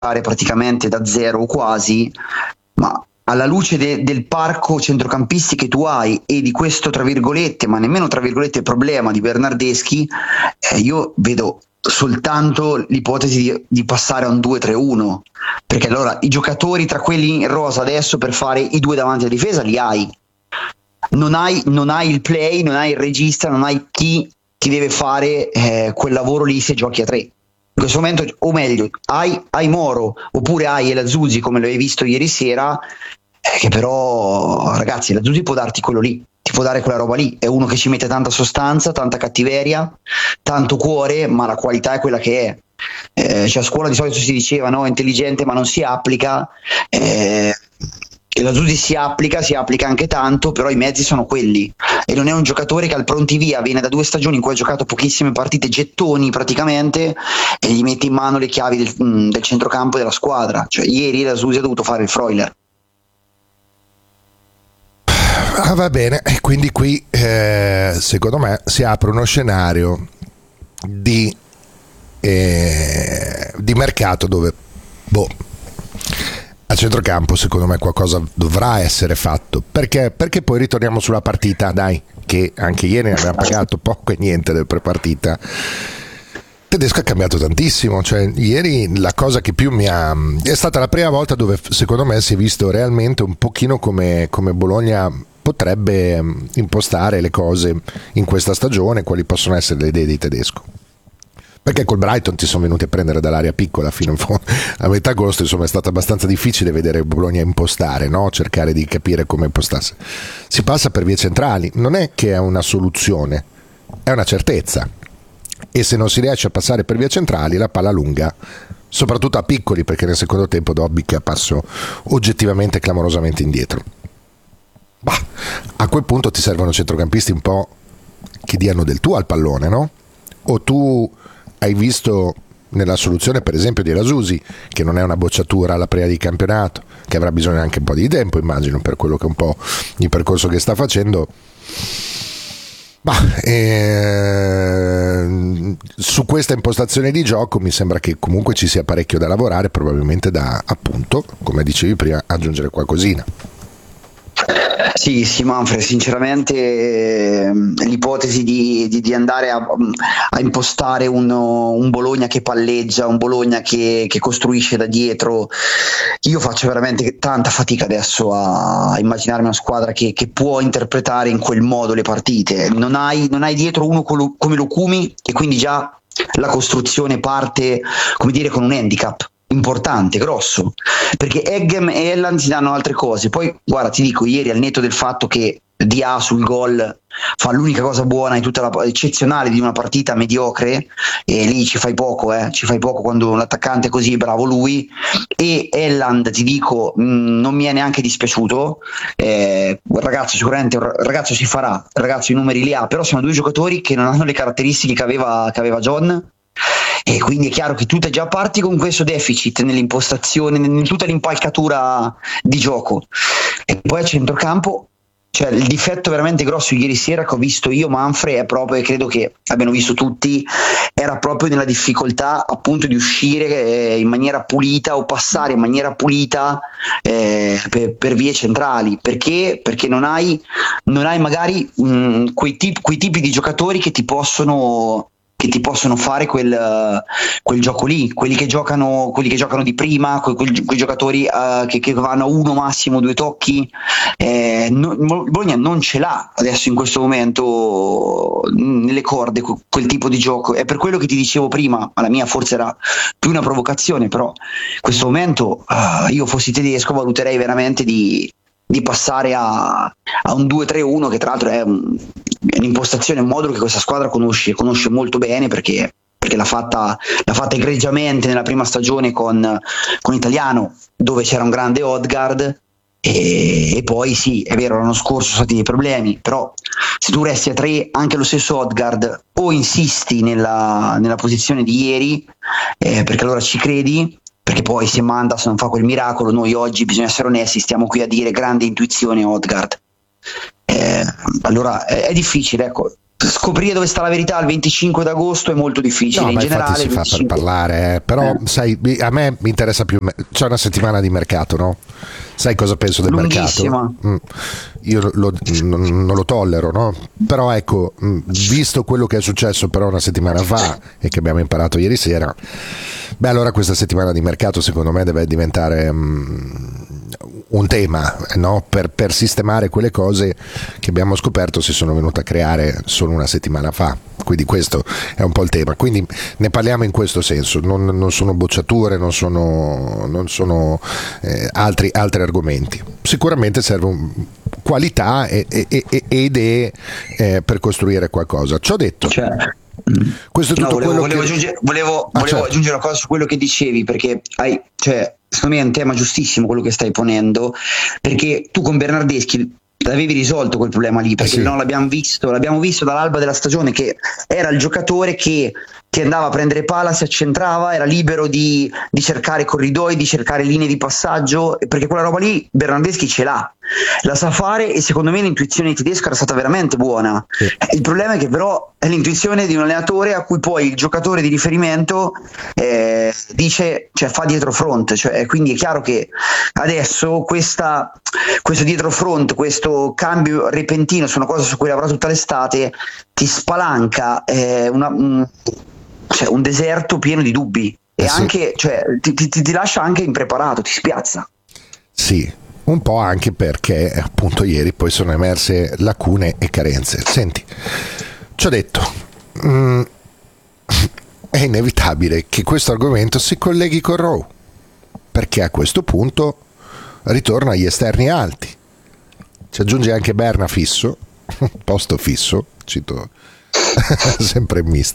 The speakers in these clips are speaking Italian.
praticamente da zero o quasi, ma alla luce del parco centrocampisti che tu hai e di questo tra virgolette, ma nemmeno tra virgolette problema di Bernardeschi, io vedo soltanto l'ipotesi di passare a un 2-3-1, perché allora i giocatori tra quelli in rosa adesso per fare i due davanti alla difesa li hai. Non hai il play, non hai il regista, non hai chi ti deve fare quel lavoro lì se giochi a tre. In questo momento, o meglio, hai Moro oppure hai El Azuzi come l'avevi visto ieri sera, che però ragazzi, El Azuzi può darti quello lì, ti può dare quella roba lì, è uno che ci mette tanta sostanza, tanta cattiveria, tanto cuore, ma la qualità è quella che è. Cioè a scuola di solito si diceva no, è intelligente ma non si applica, e la Zusi si applica anche tanto, però i mezzi sono quelli, e non è un giocatore che al pronti via viene da 2 stagioni in cui ha giocato pochissime partite, gettoni praticamente, e gli metti in mano le chiavi del centrocampo della squadra. Cioè ieri la Zusi ha dovuto fare il Freuler. Va bene, e quindi qui secondo me si apre uno scenario di mercato dove a centrocampo secondo me qualcosa dovrà essere fatto, perché poi ritorniamo sulla partita, dai, che anche ieri ne abbiamo pagato poco e niente del prepartita. Tedesco ha cambiato tantissimo, cioè ieri la cosa che più è stata la prima volta dove secondo me si è visto realmente un pochino come Bologna potrebbe impostare le cose in questa stagione, quali possono essere le idee di Tedesco. Perché col Brighton ti sono venuti a prendere dall'area piccola fino in fondo. A metà agosto insomma è stato abbastanza difficile vedere Bologna impostare, no? Cercare di capire come impostasse. Si passa per vie centrali, non è che è una soluzione, è una certezza, e se non si riesce a passare per vie centrali la palla lunga, soprattutto a piccoli, perché nel secondo tempo Dobby che ha passo oggettivamente clamorosamente indietro. A quel punto ti servono centrocampisti un po' che diano del tuo al pallone, no? O tu hai visto nella soluzione per esempio di Rasusi, che non è una bocciatura alla prima di campionato, che avrà bisogno anche un po' di tempo immagino per quello che è un po' il percorso che sta facendo, su questa impostazione di gioco mi sembra che comunque ci sia parecchio da lavorare, probabilmente da, appunto, come dicevi prima, aggiungere qualcosina. Sì, Manfred, sinceramente l'ipotesi di andare a impostare un Bologna che palleggia, un Bologna che costruisce da dietro, io faccio veramente tanta fatica adesso a immaginarmi una squadra che può interpretare in quel modo le partite. Non hai dietro uno come Lukumi, e quindi già la costruzione parte, come dire, con un handicap importante, grosso, perché Eggem e Elland ti danno altre cose. Poi guarda, ti dico, ieri al netto del fatto che Dia sul gol fa l'unica cosa buona in tutta eccezionale di una partita mediocre, e lì ci fai poco quando l'attaccante è così bravo lui, e Elland ti dico non mi è neanche dispiaciuto, il ragazzo sicuramente il ragazzo si farà, il ragazzo i numeri li ha, però sono due giocatori che non hanno le caratteristiche che aveva John, e quindi è chiaro che tu già parti con questo deficit nell'impostazione, in tutta l'impalcatura di gioco, e poi a centrocampo, cioè il difetto veramente grosso ieri sera che ho visto io, Manfred, è proprio, e credo che abbiano visto tutti, era proprio nella difficoltà appunto di uscire in maniera pulita o passare in maniera pulita per vie centrali, perché non hai magari quei tipi di giocatori che ti possono fare quel gioco lì, quelli che giocano di prima, quei giocatori che vanno a uno massimo due tocchi. Bologna non ce l'ha adesso in questo momento nelle corde quel tipo di gioco, è per quello che ti dicevo prima, alla mia forse era più una provocazione, però in questo momento io fossi tedesco valuterei veramente di passare a un 2-3-1, che tra l'altro è un'impostazione, un modulo che questa squadra conosce molto bene, perché l'ha fatta egregiamente nella prima stagione con Italiano, dove c'era un grande Odegaard, e poi sì, è vero, l'anno scorso sono stati dei problemi, però se tu resti a 3, anche lo stesso Odegaard, o insisti nella posizione di ieri, perché allora ci credi, perché poi se Mandas non fa quel miracolo, noi oggi, bisogna essere onesti, stiamo qui a dire grande intuizione Odegaard, allora è difficile, ecco. scoprire dove sta la verità il 25 d'agosto è molto difficile. No, in ma generale infatti si fa per parlare, però sai, a me mi interessa più, c'è una settimana di mercato, no? Sai cosa penso del lunghissima. mercato? Io non lo tollero, no? Però ecco, visto quello che è successo però una settimana fa e che abbiamo imparato ieri sera, beh, allora questa settimana di mercato secondo me deve diventare un tema, no? Per sistemare quelle cose che abbiamo scoperto si sono venute a creare solo una settimana fa. Quindi questo è un po' il tema, quindi ne parliamo in questo senso, non sono bocciature, non sono altri argomenti. Sicuramente serve qualità e idee per costruire qualcosa. Ciò detto, questo è tutto volevo aggiungere una cosa su quello che dicevi, perché secondo me è un tema giustissimo quello che stai ponendo, perché tu con Bernardeschi avevi risolto quel problema lì, perché sì. no, l'abbiamo visto dall'alba della stagione che era il giocatore che andava a prendere palla, si accentrava, era libero di cercare corridoi, di cercare linee di passaggio, perché quella roba lì Bernardeschi ce l'ha, la sa fare, e secondo me l'intuizione di Tedesco era stata veramente buona. Sì. Il problema è che però è l'intuizione di un allenatore a cui poi il giocatore di riferimento dice, cioè fa dietro front, cioè, quindi è chiaro che adesso questo dietro front, questo cambio repentino su una cosa su cui avrà tutta l'estate, ti spalanca un deserto pieno di dubbi, e sì. anche ti lascia anche impreparato, ti spiazza. Sì, un po' anche perché appunto ieri poi sono emerse lacune e carenze. Senti, ci ho detto, è inevitabile che questo argomento si colleghi con Rowe, perché a questo punto ritorna agli esterni alti. Ci aggiunge anche Berna fisso, posto fisso, cito sempre in misto.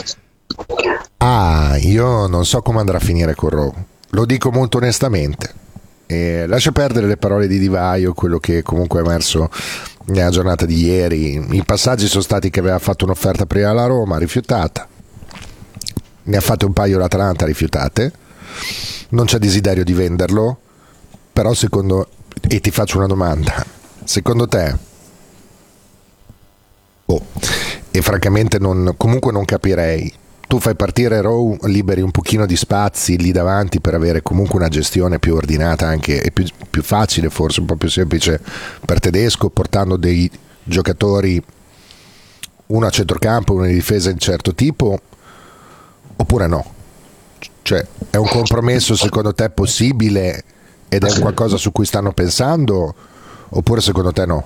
Io non so come andrà a finire con Rowe, lo dico molto onestamente. Lascia perdere le parole di Di Vaio, quello che comunque è emerso nella giornata di ieri. I passaggi sono stati che aveva fatto un'offerta prima alla Roma, rifiutata, ne ha fatte un paio l'Atalanta, rifiutate, non c'è desiderio di venderlo, però e ti faccio una domanda, secondo te, e francamente comunque non capirei, tu fai partire Rowe, liberi un pochino di spazi lì davanti per avere comunque una gestione più ordinata anche, e più facile, forse un po' più semplice per Tedesco, portando dei giocatori, uno a centrocampo, uno in difesa di certo tipo, oppure no? Cioè, è un compromesso secondo te possibile ed è qualcosa su cui stanno pensando, oppure secondo te no?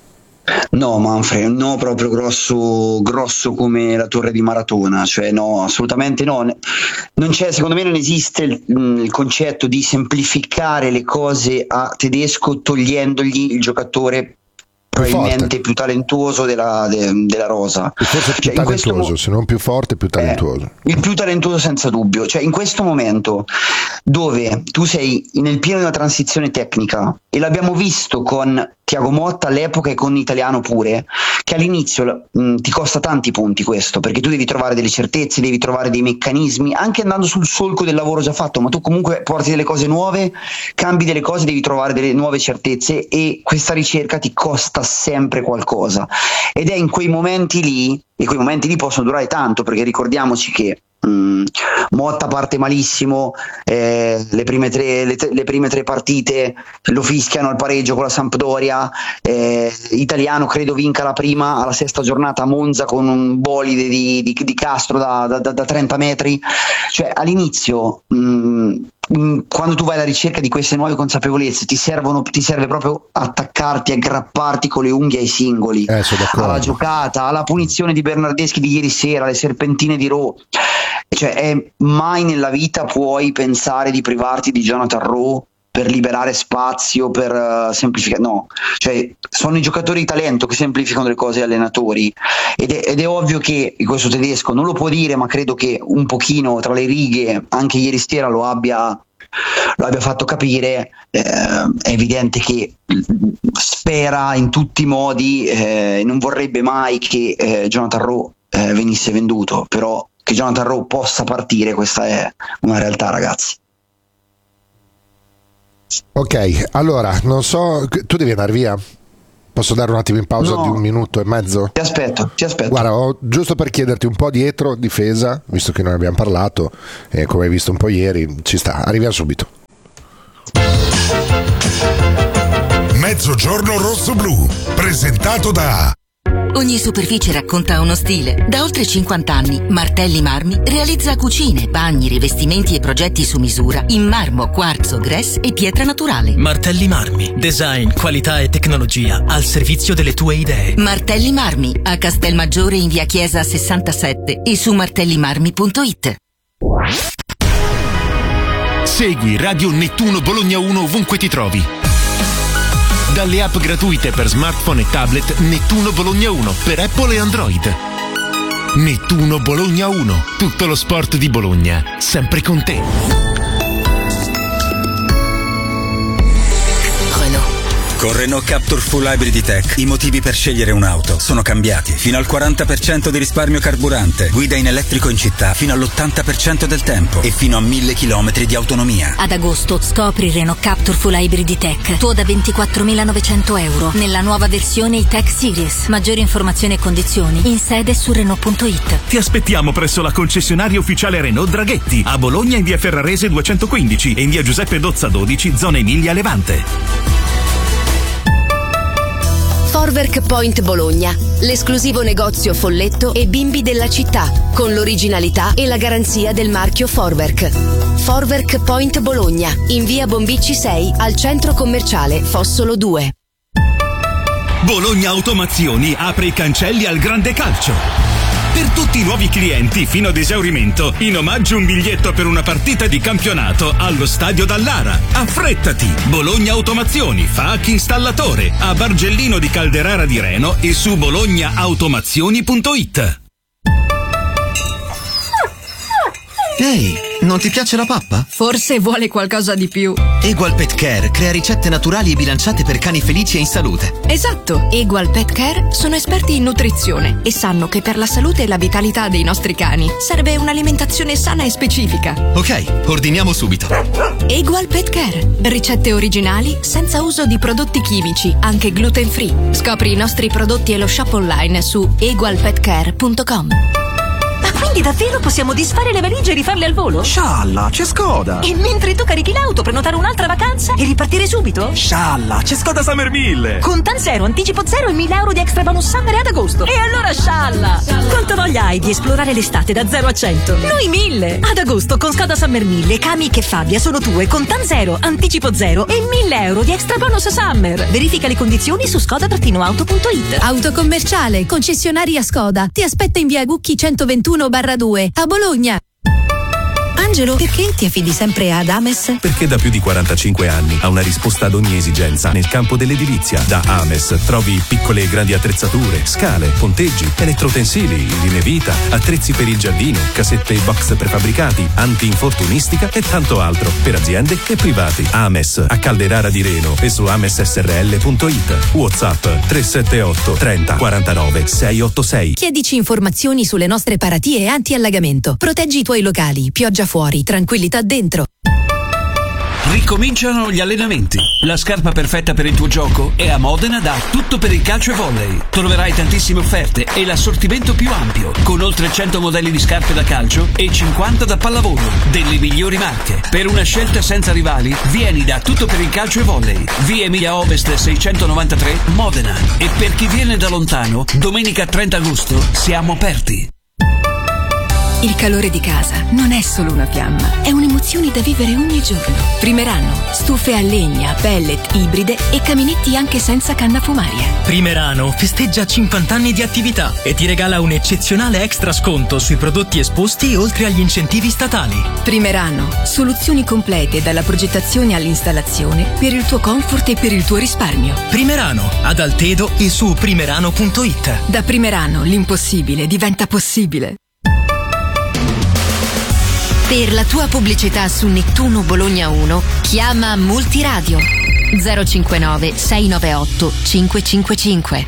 No, Manfred, no, proprio grosso come la torre di Maratona, cioè no, assolutamente no. Non c'è, secondo me non esiste il concetto di semplificare le cose a Tedesco togliendogli il giocatore probabilmente più talentuoso della rosa. Forse più talentuoso, se non più forte, più talentuoso. Il più talentuoso senza dubbio. Cioè, in questo momento dove tu sei nel pieno di una transizione tecnica, e l'abbiamo visto con Thiago Motta all'epoca e con Italiano pure, che all'inizio ti costa tanti punti questo, perché tu devi trovare delle certezze, devi trovare dei meccanismi, anche andando sul solco del lavoro già fatto, ma tu comunque porti delle cose nuove, cambi delle cose, devi trovare delle nuove certezze, e questa ricerca ti costa sempre qualcosa, ed è in quei momenti lì, e quei momenti lì possono durare tanto, perché ricordiamoci che Motta parte malissimo, le prime tre partite lo fischiano al pareggio con la Sampdoria, Italiano credo vinca la prima alla sesta giornata a Monza con un bolide di Castro da 30 metri, cioè all'inizio quando tu vai alla ricerca di queste nuove consapevolezze ti serve proprio attaccarti, aggrapparti con le unghie ai singoli, alla giocata, alla punizione di Bernardeschi di ieri sera, alle serpentine di Rowe. Cioè, mai nella vita puoi pensare di privarti di Jonathan Rowe per liberare spazio, per semplificare. No, cioè sono i giocatori di talento che semplificano le cose agli allenatori, ed è ovvio che questo Tedesco non lo può dire, ma credo che un pochino tra le righe anche ieri sera lo abbia fatto capire. È evidente che spera in tutti i modi, non vorrebbe mai che Jonathan Rowe venisse venduto, però che Jonathan Rowe possa partire, questa è una realtà, ragazzi. Ok, allora, non so, tu devi andare via? Posso dare un attimo in pausa di 1 minuto e mezzo? Ti aspetto. Guarda, giusto per chiederti un po' dietro difesa, visto che non abbiamo parlato, come hai visto un po' ieri, ci sta, arriviamo subito. Mezzogiorno rosso-blu, presentato da... Ogni superficie racconta uno stile. Da oltre 50 anni, Martelli Marmi realizza cucine, bagni, rivestimenti e progetti su misura in marmo, quarzo, grès e pietra naturale. Martelli Marmi. Design, qualità e tecnologia al servizio delle tue idee. Martelli Marmi, a Castelmaggiore in via Chiesa 67 e su martellimarmi.it. Segui Radio Nettuno Bologna 1 ovunque ti trovi. Dalle app gratuite per smartphone e tablet Nettuno Bologna 1 per Apple e Android. Nettuno Bologna 1, tutto lo sport di Bologna, sempre con te. Con Renault Captur Full Hybrid Tech i motivi per scegliere un'auto sono cambiati. Fino al 40% di risparmio carburante, guida in elettrico in città fino all'80% del tempo e fino a 1000 km di autonomia. Ad agosto scopri Renault Captur Full Hybrid Tech, tuo da 24.900 euro nella nuova versione E-Tech Series. Maggiori informazioni e condizioni in sede su Renault.it. Ti aspettiamo presso la concessionaria ufficiale Renault Draghetti a Bologna in via Ferrarese 215 e in via Giuseppe Dozza 12, zona Emilia Levante. Forwerk Point Bologna, l'esclusivo negozio folletto e bimbi della città, con l'originalità e la garanzia del marchio Forwerk. Forwerk Point Bologna, in via Bombicci 6, al centro commerciale Fossolo 2. Bologna Automazioni apre i cancelli al grande calcio. Per tutti i nuovi clienti fino ad esaurimento, in omaggio un biglietto per una partita di campionato allo stadio Dallara. Affrettati! Bologna Automazioni, FAC installatore, a Bargellino di Calderara di Reno e su bolognaautomazioni.it. Ehi, non ti piace la pappa? Forse vuole qualcosa di più. Egual Pet Care crea ricette naturali e bilanciate per cani felici e in salute. Esatto, Egual Pet Care sono esperti in nutrizione e sanno che per la salute e la vitalità dei nostri cani serve un'alimentazione sana e specifica. Ok, ordiniamo subito. Egual Pet Care, ricette originali senza uso di prodotti chimici, anche gluten free. Scopri i nostri prodotti e lo shop online su egualpetcare.com. Ma quindi davvero possiamo disfare le valigie e rifarle al volo? Scialla, c'è Skoda! E mentre tu carichi l'auto, prenotare un'altra vacanza e ripartire subito? Scialla, c'è Skoda Summer 1000! Con TAN zero, anticipo zero e 1000 euro di extra bonus summer ad agosto. E allora scialla! Quanto voglia hai di esplorare l'estate da 0 a 100? Noi 1000! Ad agosto con Skoda Summer 1000, Kamiq e Fabia sono tue con TAN zero, anticipo zero e 1000 euro di extra bonus summer. Verifica le condizioni su skoda-auto.it. Autocommerciale, concessionaria Skoda. Ti aspetta in via Gucchi 121/2 a Bologna. Angelo, perché ti affidi sempre ad Ames? Perché da più di 45 anni ha una risposta ad ogni esigenza nel campo dell'edilizia. Da Ames trovi piccole e grandi attrezzature, scale, ponteggi, elettrotensili, linee vita, attrezzi per il giardino, casette e box prefabbricati, anti-infortunistica e tanto altro per aziende e privati. Ames a Calderara di Reno e su amessrl.it. WhatsApp 378 30 49 686. Chiedici informazioni sulle nostre paratie anti-allagamento. Proteggi i tuoi locali, pioggia fuori, tranquillità dentro. Ricominciano gli allenamenti. La scarpa perfetta per il tuo gioco è a Modena da Tutto per il calcio e volley. Troverai tantissime offerte e l'assortimento più ampio, con oltre 100 modelli di scarpe da calcio e 50 da pallavolo, delle migliori marche. Per una scelta senza rivali, vieni da Tutto per il calcio e volley. Via Emilia Ovest 693, Modena. E per chi viene da lontano, domenica 30 agosto siamo aperti. Il calore di casa non è solo una fiamma, è un'emozione da vivere ogni giorno. Primerano, stufe a legna, pellet, ibride e caminetti anche senza canna fumaria. Primerano festeggia 50 anni di attività e ti regala un eccezionale extra sconto sui prodotti esposti oltre agli incentivi statali. Primerano, soluzioni complete dalla progettazione all'installazione per il tuo comfort e per il tuo risparmio. Primerano, ad Altedo e su primerano.it. Da Primerano l'impossibile diventa possibile. Per la tua pubblicità su Nettuno Bologna 1, chiama Multiradio 059 698 555.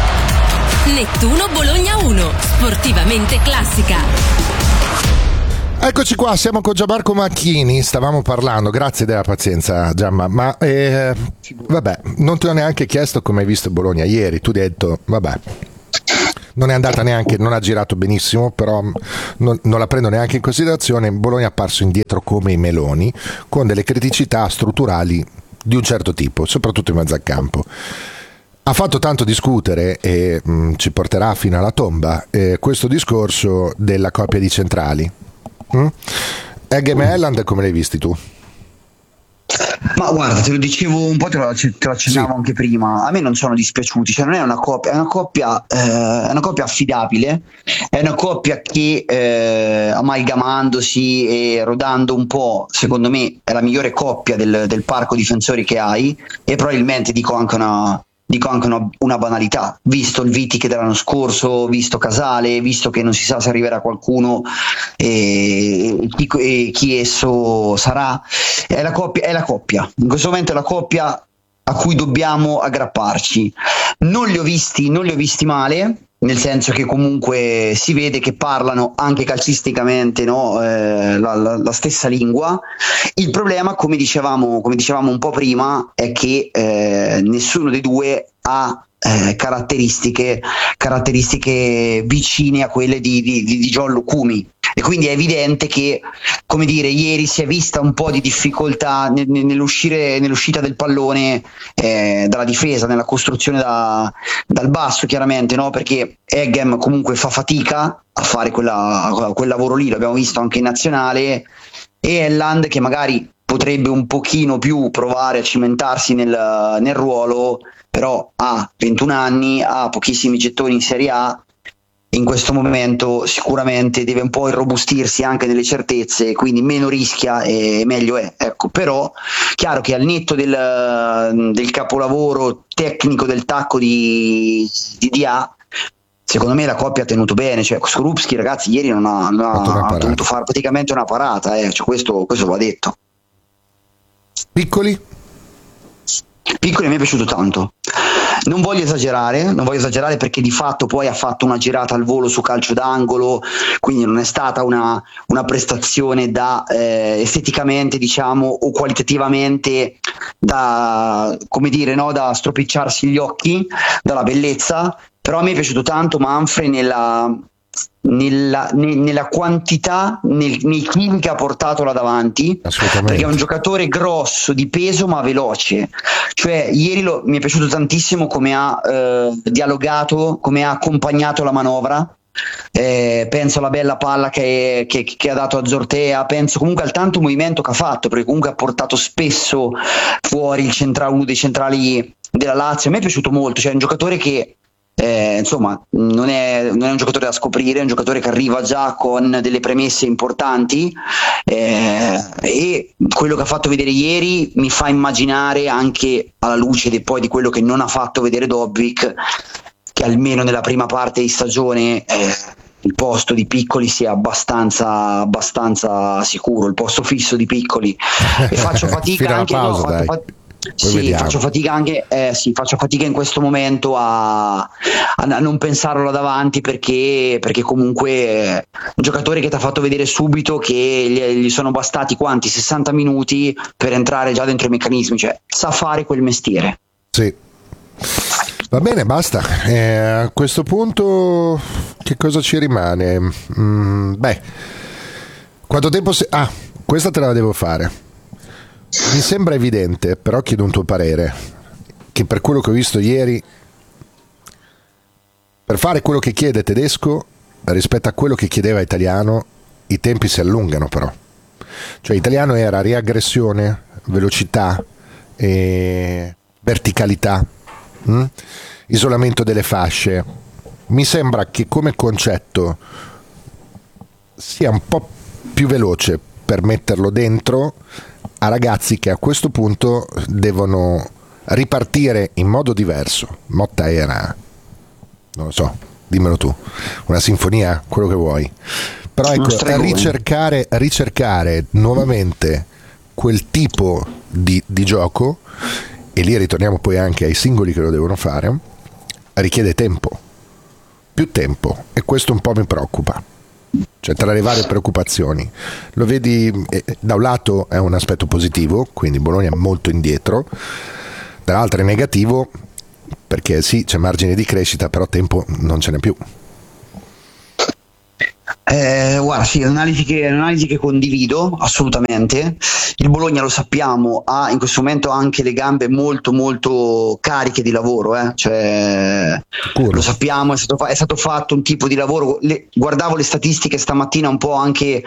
Nettuno Bologna 1, sportivamente classica. Eccoci qua, siamo con Gianmarco Macchini, stavamo parlando, grazie della pazienza Gianma, ma vabbè, non ti ho neanche chiesto come hai visto Bologna ieri, tu hai detto vabbè, non è andata neanche, non ha girato benissimo, però non la prendo neanche in considerazione. Bologna è apparso indietro come i meloni, con delle criticità strutturali di un certo tipo, soprattutto in mezzo al campo. Ha fatto tanto discutere e ci porterà fino alla tomba questo discorso della coppia di centrali. Eggem e Haaland, come l'hai visti tu? Ma guarda, te lo dicevo un po', te lo accennavo anche prima. A me non sono dispiaciuti, cioè non è una coppia, è una coppia affidabile, è una coppia che amalgamandosi e rodando un po', secondo me è la migliore coppia del parco difensori che hai, e probabilmente dico anche una banalità, visto il Vitic dell'anno scorso, visto Casale, visto che non si sa se arriverà qualcuno e chi esso sarà, è la coppia, in questo momento è la coppia a cui dobbiamo aggrapparci. Non li ho visti male, nel senso che comunque si vede che parlano anche calcisticamente, no? La stessa lingua. Il problema, come dicevamo un po' prima, è che nessuno dei due ha caratteristiche vicine a quelle di John Lucumi, e quindi è evidente che, come dire, ieri si è vista un po' di difficoltà nell'uscita del pallone dalla difesa, nella costruzione dal basso, chiaramente, no? Perché Eggem comunque fa fatica a fare quel lavoro lì, l'abbiamo visto anche in nazionale, e Haaland che magari potrebbe un pochino più provare a cimentarsi nel ruolo, però ha 21 anni, ha pochissimi gettoni in Serie A, in questo momento sicuramente deve un po' irrobustirsi anche nelle certezze, quindi meno rischia e meglio è, ecco. Però chiaro che al netto del capolavoro tecnico del tacco di Dia, secondo me la coppia ha tenuto bene, cioè Skorupski, ragazzi, ieri non ha dovuto fare praticamente una parata, cioè questo va detto. Piccoli mi è piaciuto tanto. Non voglio esagerare perché di fatto poi ha fatto una girata al volo su calcio d'angolo, quindi non è stata una prestazione da esteticamente, diciamo, o qualitativamente da, come dire, no, da stropicciarsi gli occhi dalla bellezza. Però a me è piaciuto tanto Manfred nella quantità, nei chili che ha portato là davanti, perché è un giocatore grosso, di peso ma veloce. Cioè ieri mi è piaciuto tantissimo come ha dialogato, come ha accompagnato la manovra. Penso alla bella palla che ha dato a Zortea, penso comunque al tanto movimento che ha fatto, perché comunque ha portato spesso fuori uno dei centrali della Lazio. A me è piaciuto molto, cioè è un giocatore che insomma non è un giocatore da scoprire, è un giocatore che arriva già con delle premesse importanti, e quello che ha fatto vedere ieri mi fa immaginare, anche alla luce poi di quello che non ha fatto vedere Dobbik, che almeno nella prima parte di stagione il posto di Piccoli sia abbastanza sicuro, il posto fisso di Piccoli, e faccio fatica anche faccio fatica in questo momento a non pensarlo là davanti, perché comunque è un giocatore che ti ha fatto vedere subito che gli sono bastati 60 minuti per entrare già dentro i meccanismi, cioè sa fare quel mestiere. Sì. Va bene, basta. A questo punto che cosa ci rimane? Quanto tempo questa te la devo fare. Mi sembra evidente, però chiedo un tuo parere, che per quello che ho visto ieri, per fare quello che chiede Tedesco rispetto a quello che chiedeva Italiano, i tempi si allungano però. Cioè Italiano era riaggressione, velocità, verticalità, isolamento delle fasce. Mi sembra che come concetto sia un po' più veloce per metterlo dentro a ragazzi che a questo punto devono ripartire in modo diverso. Motta era, non lo so, dimmelo tu, una sinfonia, quello che vuoi, però ecco, ricercare nuovamente quel tipo di gioco, e lì ritorniamo poi anche ai singoli che lo devono fare, richiede tempo, più tempo, e questo un po' mi preoccupa. Cioè, tra le varie preoccupazioni, lo vedi, da un lato è un aspetto positivo, quindi Bologna è molto indietro, dall'altro è negativo, perché sì, c'è margine di crescita, però tempo non ce n'è più. Guarda, sì, è un'analisi che condivido assolutamente. Il Bologna, lo sappiamo, ha in questo momento anche le gambe molto molto cariche di lavoro, cioè, lo sappiamo, è stato fatto un tipo di lavoro. Guardavo le statistiche stamattina un po' anche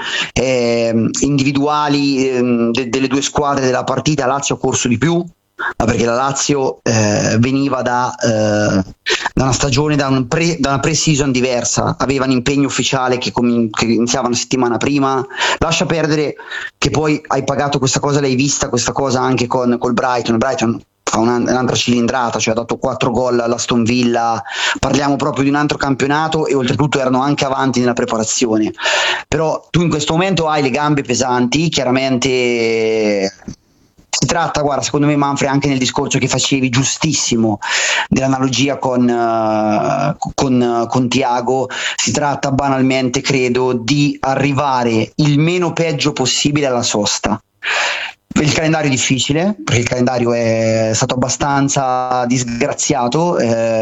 individuali delle due squadre della partita. Lazio ha corso di più, ma perché la Lazio veniva da una stagione, da una pre-season diversa, aveva un impegno ufficiale che iniziava una settimana prima. Lascia perdere che poi hai pagato questa cosa, l'hai vista questa cosa anche col Brighton. Brighton fa un'altra cilindrata, cioè ha dato 4 gol all'Aston Villa. Parliamo proprio di un altro campionato, e oltretutto erano anche avanti nella preparazione. Però tu in questo momento hai le gambe pesanti, chiaramente. Si tratta, guarda, secondo me, Manfred, anche nel discorso che facevi, giustissimo, dell'analogia con Thiago, si tratta banalmente, credo, di arrivare il meno peggio possibile alla sosta. Il calendario è difficile, perché il calendario è stato abbastanza disgraziato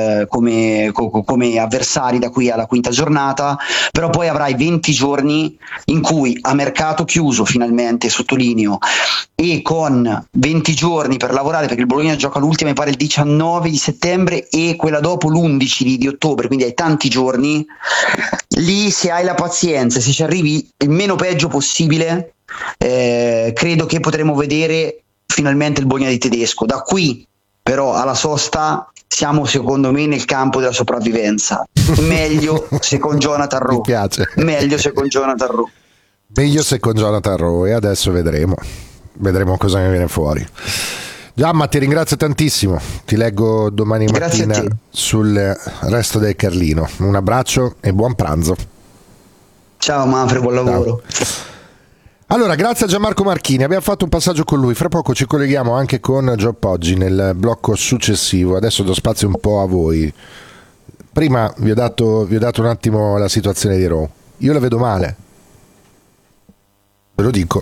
come avversari da qui alla quinta giornata, però poi avrai 20 giorni in cui, a mercato chiuso finalmente, sottolineo, e con 20 giorni per lavorare, perché il Bologna gioca l'ultima, mi pare il 19 di settembre, e quella dopo l'11 di ottobre, quindi hai tanti giorni. Lì, se hai la pazienza, se ci arrivi il meno peggio possibile, credo che potremo vedere finalmente il Bologna di Tedesco. Da qui però alla sosta siamo, secondo me, nel campo della sopravvivenza. Meglio se con Jonathan Rowe. Mi piace. Meglio se con Jonathan Rowe. Meglio se con Jonathan Rowe, e adesso vedremo cosa ne viene fuori. Giamma, ti ringrazio tantissimo, ti leggo domani mattina sul resto del Carlino. Un abbraccio e buon pranzo. Ciao Manfred, buon lavoro. Ciao. Allora, grazie a Gianmarco Marchini, abbiamo fatto un passaggio con lui, fra poco ci colleghiamo anche con Gio Poggi nel blocco successivo. Adesso do spazio un po' a voi. Prima vi ho dato un attimo la situazione di Rowe. Io la vedo male, ve lo dico.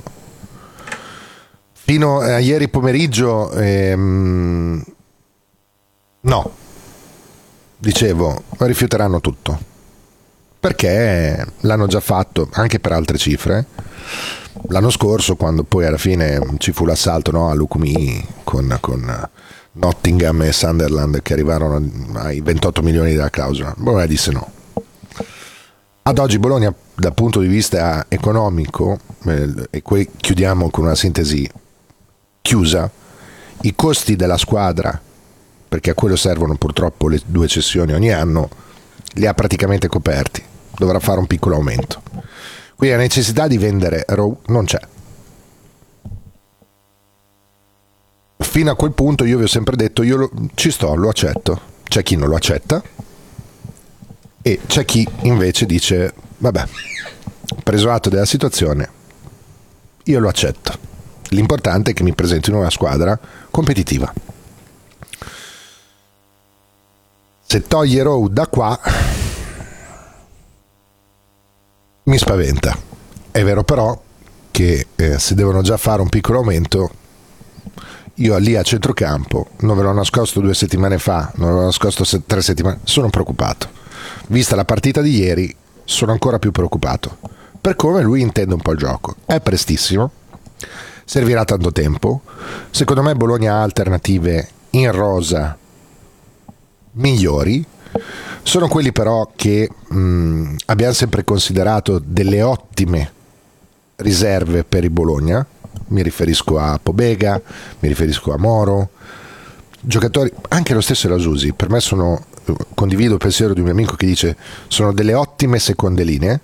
Fino a ieri pomeriggio no, dicevo, rifiuteranno tutto, perché l'hanno già fatto anche per altre cifre. L'anno scorso, quando poi alla fine ci fu l'assalto, no, a Lukumi con Nottingham e Sunderland, che arrivarono ai 28 milioni della clausola, Bologna disse no. Ad oggi Bologna, dal punto di vista economico, e qui chiudiamo con una sintesi chiusa, i costi della squadra, perché a quello servono purtroppo le 2 cessioni ogni anno, li ha praticamente coperti. Dovrà fare un piccolo aumento. Quindi la necessità di vendere Rowe non c'è. Fino a quel punto io vi ho sempre detto, ci sto, lo accetto. C'è chi non lo accetta e c'è chi invece dice, vabbè, preso atto della situazione, io lo accetto. L'importante è che mi presentino una squadra competitiva. Se toglie Rowe da qua, mi spaventa. È vero però che se devono già fare un piccolo aumento, io lì a centrocampo, non ve l'ho nascosto 2 settimane fa, non ve l'ho nascosto 3 settimane, sono preoccupato. Vista la partita di ieri, sono ancora più preoccupato, per come lui intende un po' il gioco. È prestissimo, servirà tanto tempo. Secondo me Bologna ha alternative in rosa migliori. Sono quelli però che abbiamo sempre considerato delle ottime riserve per il Bologna. Mi riferisco a Pobega, mi riferisco a Moro, giocatori, anche lo stesso Rasusi, per me condivido il pensiero di un mio amico che dice sono delle ottime seconde linee.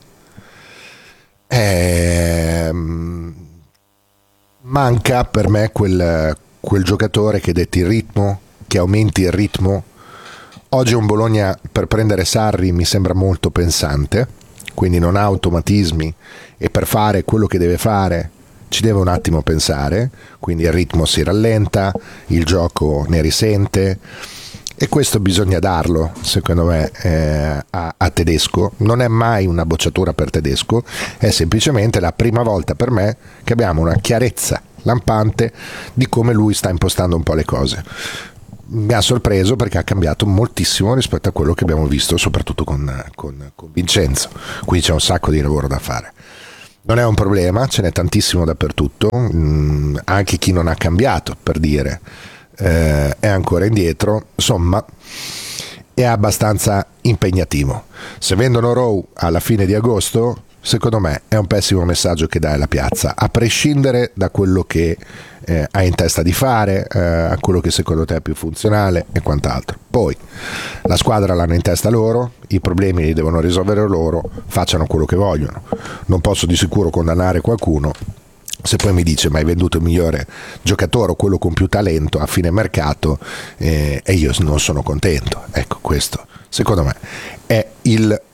Manca per me quel giocatore che detti il ritmo, che aumenti il ritmo. Oggi un Bologna, per prendere Sarri, mi sembra molto pensante, quindi non ha automatismi, e per fare quello che deve fare ci deve un attimo pensare, quindi il ritmo si rallenta, il gioco ne risente, e questo bisogna darlo, secondo me, a Tedesco. Non è mai una bocciatura per Tedesco, è semplicemente la prima volta per me che abbiamo una chiarezza lampante di come lui sta impostando un po' le cose. Mi ha sorpreso perché ha cambiato moltissimo rispetto a quello che abbiamo visto, soprattutto con Vincenzo. Quindi c'è un sacco di lavoro da fare. Non è un problema, ce n'è tantissimo dappertutto, anche chi non ha cambiato, per dire, è ancora indietro, insomma è abbastanza impegnativo. Se vendono Rowe alla fine di agosto, secondo me è un pessimo messaggio che dai alla piazza, a prescindere da quello che hai in testa di fare, a quello che secondo te è più funzionale e quant'altro. Poi la squadra l'hanno in testa loro, i problemi li devono risolvere loro, facciano quello che vogliono. Non posso di sicuro condannare qualcuno se poi mi dice ma hai venduto il migliore giocatore o quello con più talento a fine mercato e io non sono contento. Ecco, questo secondo me è il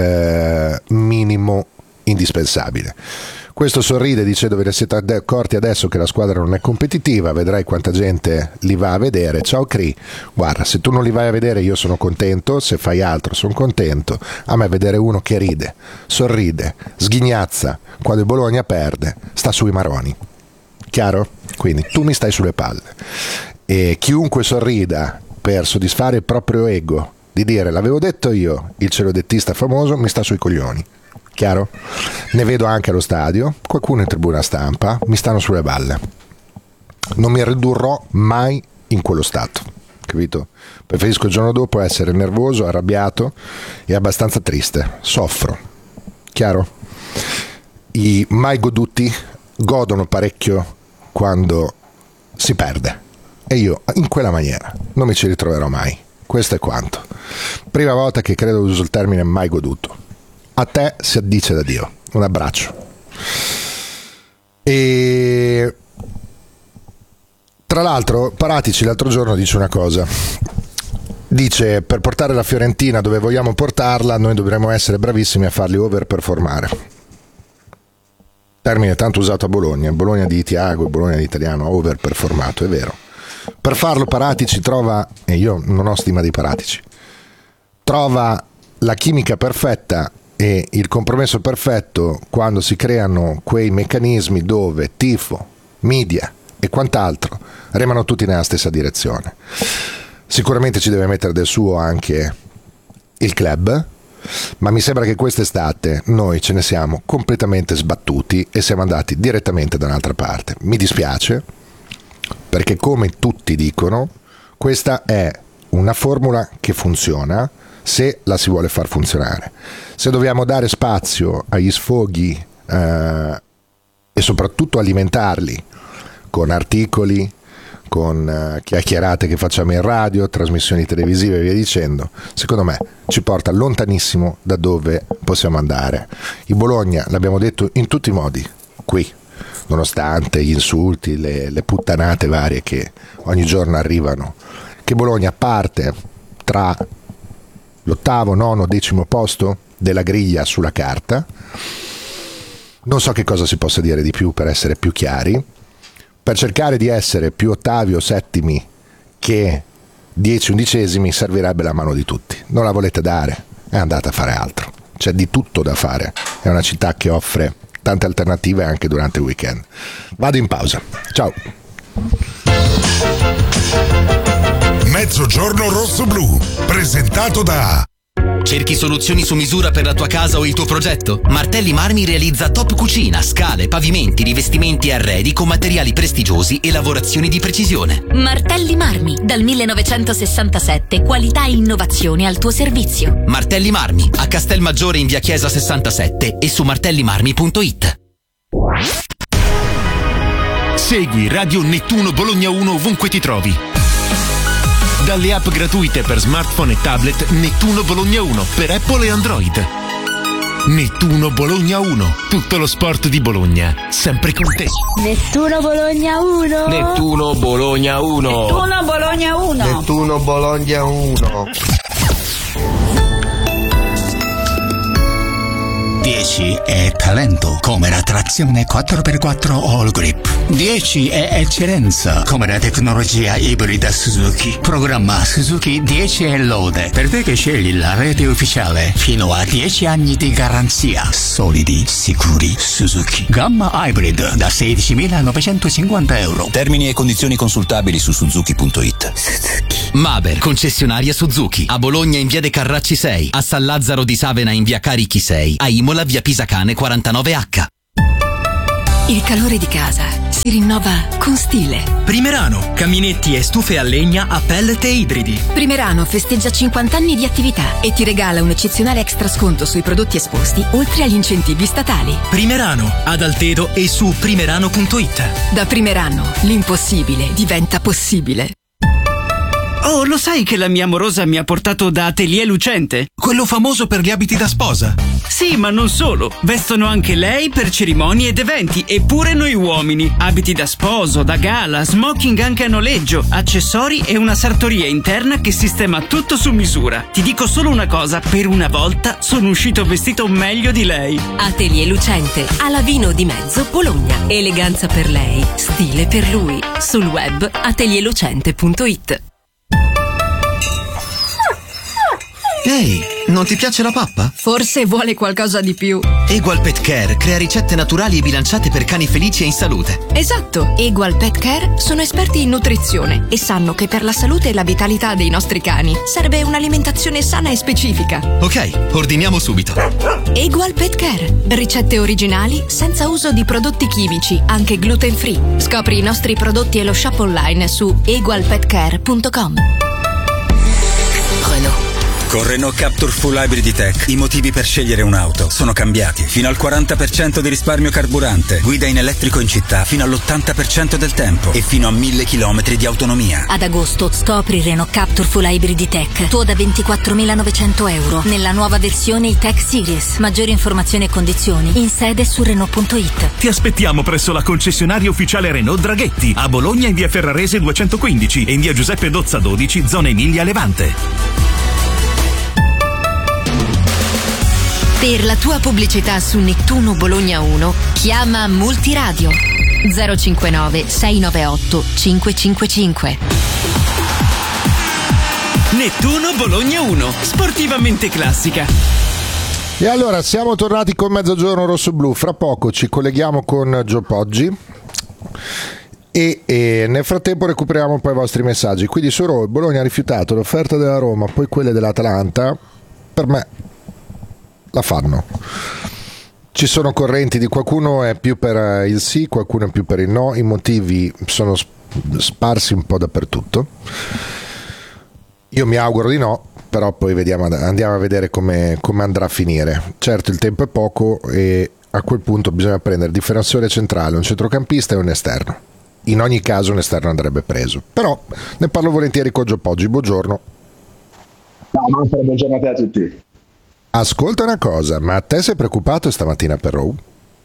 minimo indispensabile. Questo sorride, dice: dove siete accorti adesso che la squadra non è competitiva, vedrai quanta gente li va a vedere. Ciao Cri, guarda, se tu non li vai a vedere io sono contento, se fai altro sono contento. A me vedere uno che ride, sorride, sghignazza quando il Bologna perde, sta sui maroni, chiaro? Quindi tu mi stai sulle palle, e chiunque sorrida per soddisfare il proprio ego di dire l'avevo detto io, il celodettista famoso, mi sta sui coglioni. Chiaro? Ne vedo anche allo stadio, qualcuno in tribuna stampa, mi stanno sulle balle. Non mi ridurrò mai in quello stato, capito? Preferisco il giorno dopo essere nervoso, arrabbiato e abbastanza triste. Soffro, chiaro? I mai goduti godono parecchio quando si perde e io in quella maniera non mi ci ritroverò mai. Questo è quanto. Prima volta che credo uso il termine mai goduto. A te si addice da Dio. Un abbraccio. E tra l'altro Paratici l'altro giorno dice una cosa. Dice: per portare la Fiorentina dove vogliamo portarla noi dovremmo essere bravissimi a farli overperformare. Termine tanto usato a Bologna. Il Bologna di Thiago, il Bologna di Italiano ha overperformato, è vero. Per farlo Paratici trova, e io non ho stima di Paratici, trova la chimica perfetta e il compromesso perfetto quando si creano quei meccanismi dove tifo, media e quant'altro remano tutti nella stessa direzione. Sicuramente ci deve mettere del suo anche il club, ma mi sembra che quest'estate noi ce ne siamo completamente sbattuti e siamo andati direttamente da un'altra parte. Mi dispiace, perché come tutti dicono questa è una formula che funziona se la si vuole far funzionare. Se dobbiamo dare spazio agli sfoghi e soprattutto alimentarli con articoli, con chiacchierate che facciamo in radio, trasmissioni televisive e via dicendo, secondo me ci porta lontanissimo da dove possiamo andare. Il Bologna, l'abbiamo detto in tutti i modi qui, nonostante gli insulti, le puttanate varie che ogni giorno arrivano, che Bologna parte tra l'8º, 9º, 10º posto della griglia sulla carta. Non so che cosa si possa dire di più per essere più chiari. Per cercare di essere più 8º o 7º che 10 undicesimi servirebbe la mano di tutti. Non la volete dare? È andata a fare altro. C'è di tutto da fare. È una città che offre tante alternative anche durante il weekend. Vado in pausa. Ciao. Mezzogiorno rosso-blu, presentato da... Cerchi soluzioni su misura per la tua casa o il tuo progetto? Martelli Marmi realizza top cucina, scale, pavimenti, rivestimenti e arredi con materiali prestigiosi e lavorazioni di precisione. Martelli Marmi, dal 1967, qualità e innovazione al tuo servizio. Martelli Marmi, a Castelmaggiore in via Chiesa 67 e su martellimarmi.it. Segui Radio Nettuno Bologna 1 ovunque ti trovi. Dalle app gratuite per smartphone e tablet Nettuno Bologna 1 per Apple e Android. Nettuno Bologna 1, tutto lo sport di Bologna, sempre con te. Nettuno Bologna 1. Nettuno Bologna 1. Nettuno Bologna 1. Nettuno Bologna 1. 10 10 è talento, come la trazione 4x4 All Grip. 10 è eccellenza, come la tecnologia ibrida Suzuki. Programma Suzuki 10 è lode, per te che scegli la rete ufficiale, fino a 10 anni di garanzia. Solidi, sicuri, Suzuki. Gamma Hybrid da 16.950 euro. Termini e condizioni consultabili su suzuki.it. Maber, concessionaria Suzuki. A Bologna in via De Carracci 6, a San Lazzaro di Savena in via Carichi 6, a Imola via Pisacane 49H. Il calore di casa si rinnova con stile. Primerano, caminetti e stufe a legna a pellet e ibridi. Primerano festeggia 50 anni di attività e ti regala un eccezionale extra sconto sui prodotti esposti, oltre agli incentivi statali. Primerano, ad Altedo e su primerano.it. Da Primerano, l'impossibile diventa possibile. Oh, lo sai che la mia amorosa mi ha portato da Atelier Lucente? Quello famoso per gli abiti da sposa. Sì, ma non solo. Vestono anche lei per cerimonie ed eventi, e pure noi uomini. Abiti da sposo, da gala, smoking anche a noleggio, accessori e una sartoria interna che sistema tutto su misura. Ti dico solo una cosa, per una volta sono uscito vestito meglio di lei. Atelier Lucente, a Lavino di Mezzo, Bologna. Eleganza per lei, stile per lui. Sul web atelierlucente.it. Ehi, non ti piace la pappa? Forse vuole qualcosa di più. Egual Pet Care crea ricette naturali e bilanciate per cani felici e in salute. Esatto, Egual Pet Care sono esperti in nutrizione e sanno che per la salute e la vitalità dei nostri cani serve un'alimentazione sana e specifica. Ok, ordiniamo subito. Egual Pet Care, ricette originali senza uso di prodotti chimici, anche gluten free. Scopri i nostri prodotti e lo shop online su egualpetcare.com. Renault. Con Renault Captur Full Hybrid Tech i motivi per scegliere un'auto sono cambiati. Fino al 40% di risparmio carburante, guida in elettrico in città fino all'80% del tempo e fino a 1000 km di autonomia. Ad agosto scopri Renault Captur Full Hybrid Tech, tuo da 24.900 euro, nella nuova versione E-Tech Series. Maggiori informazioni e condizioni in sede su Renault.it. Ti aspettiamo presso la concessionaria ufficiale Renault Draghetti, a Bologna in via Ferrarese 215 e in via Giuseppe Dozza 12, zona Emilia Levante. Per la tua pubblicità su Nettuno Bologna 1, chiama Multiradio 059 698 555. Nettuno Bologna 1, sportivamente classica. E allora siamo tornati con Mezzogiorno Rosso-Blu. Fra poco ci colleghiamo con Gio Poggi e nel frattempo recuperiamo poi i vostri messaggi. Quindi su Raw, Bologna ha rifiutato l'offerta della Roma, poi quelle dell'Atalanta. Per me la fanno. Ci sono correnti di qualcuno è più per il sì, qualcuno è più per il no. I motivi sono sparsi un po' dappertutto. Io mi auguro di no, però poi andiamo a vedere come andrà a finire. Certo, il tempo è poco e a quel punto bisogna prendere difensore centrale, un centrocampista e un esterno. In ogni caso un esterno andrebbe preso, però ne parlo volentieri con Gio Poggi. Buongiorno. No, buongiorno a te a tutti. Ascolta una cosa, ma a te sei preoccupato stamattina per Raw?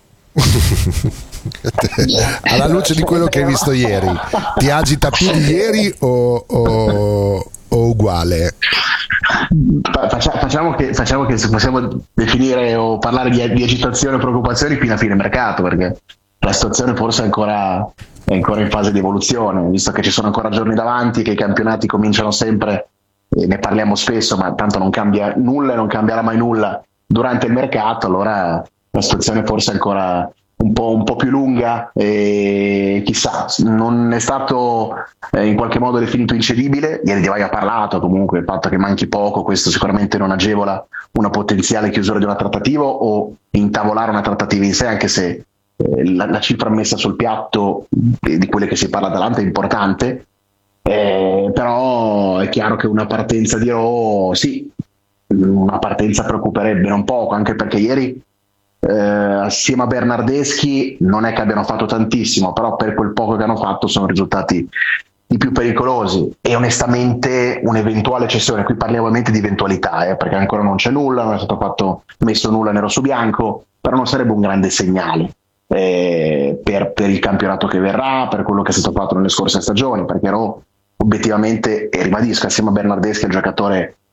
Alla luce di quello che hai visto ieri, ti agita più di ieri o uguale? Facciamo che se possiamo definire o parlare di agitazione o preoccupazioni fino a fine mercato, perché la situazione forse è ancora in fase di evoluzione, visto che ci sono ancora giorni davanti, che i campionati cominciano sempre. E ne parliamo spesso, ma tanto non cambia nulla e non cambierà mai nulla durante il mercato. Allora la situazione forse è ancora un po' più lunga e chissà, non è stato in qualche modo definito incedibile. Ieri Di Vaio ha parlato, comunque il fatto che manchi poco, questo sicuramente non agevola una potenziale chiusura di una trattativa o intavolare una trattativa in sé, anche se la cifra messa sul piatto di quelle che si parla davanti è importante. Però è chiaro che una partenza di Raw, sì, una partenza preoccuperebbe non poco, anche perché ieri assieme a Bernardeschi non è che abbiano fatto tantissimo, però per quel poco che hanno fatto sono risultati i più pericolosi. E onestamente un'eventuale cessione, qui parliamo ovviamente di eventualità, perché ancora non c'è nulla, non è stato messo nulla nero su bianco, però non sarebbe un grande segnale per il campionato che verrà, per quello che è stato fatto nelle scorse stagioni, perché Raw obiettivamente, e ribadisco, assieme a Bernardeschi è il giocatore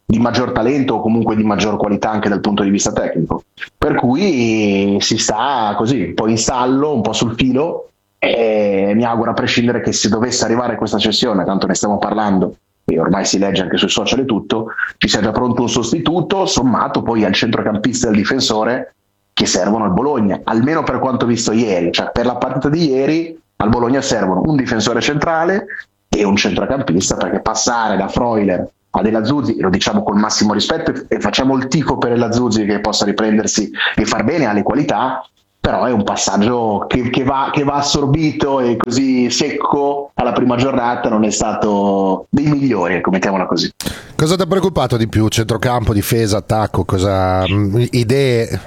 di maggior talento o comunque di maggior qualità anche dal punto di vista tecnico, per cui si sta così un po' in stallo, un po' sul filo, e mi auguro a prescindere che se dovesse arrivare questa cessione, tanto ne stiamo parlando e ormai si legge anche sui social e tutto, ci sia già pronto un sostituto sommato poi al centrocampista e al difensore che servono al Bologna, almeno per quanto visto ieri, cioè per la partita di ieri al Bologna servono un difensore centrale e un centrocampista, perché passare da Freuler a Della Zuzzi, lo diciamo col massimo rispetto e facciamo il tifo per Della Zuzzi che possa riprendersi e far bene, ha le qualità, però è un passaggio che va assorbito, e così secco alla prima giornata non è stato dei migliori, ecco, mettiamola così. Cosa ti ha preoccupato di più? Centrocampo, difesa, attacco? Cosa idee?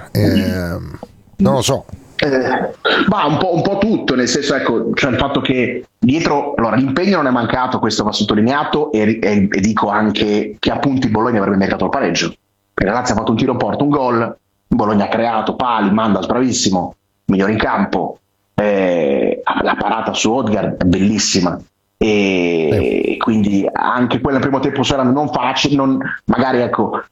Non lo so. Ma un po' tutto, nel senso, ecco, cioè il fatto che dietro, allora l'impegno non è mancato, questo va sottolineato, e dico anche che a punti Bologna avrebbe meritato il pareggio, perché Lazio ha fatto un tiro porto, un gol, Bologna ha creato pali, Mandas bravissimo, migliore in campo, la parata su Odgaard è bellissima, e quindi anche quella nel primo tempo sarà non facile, magari ecco,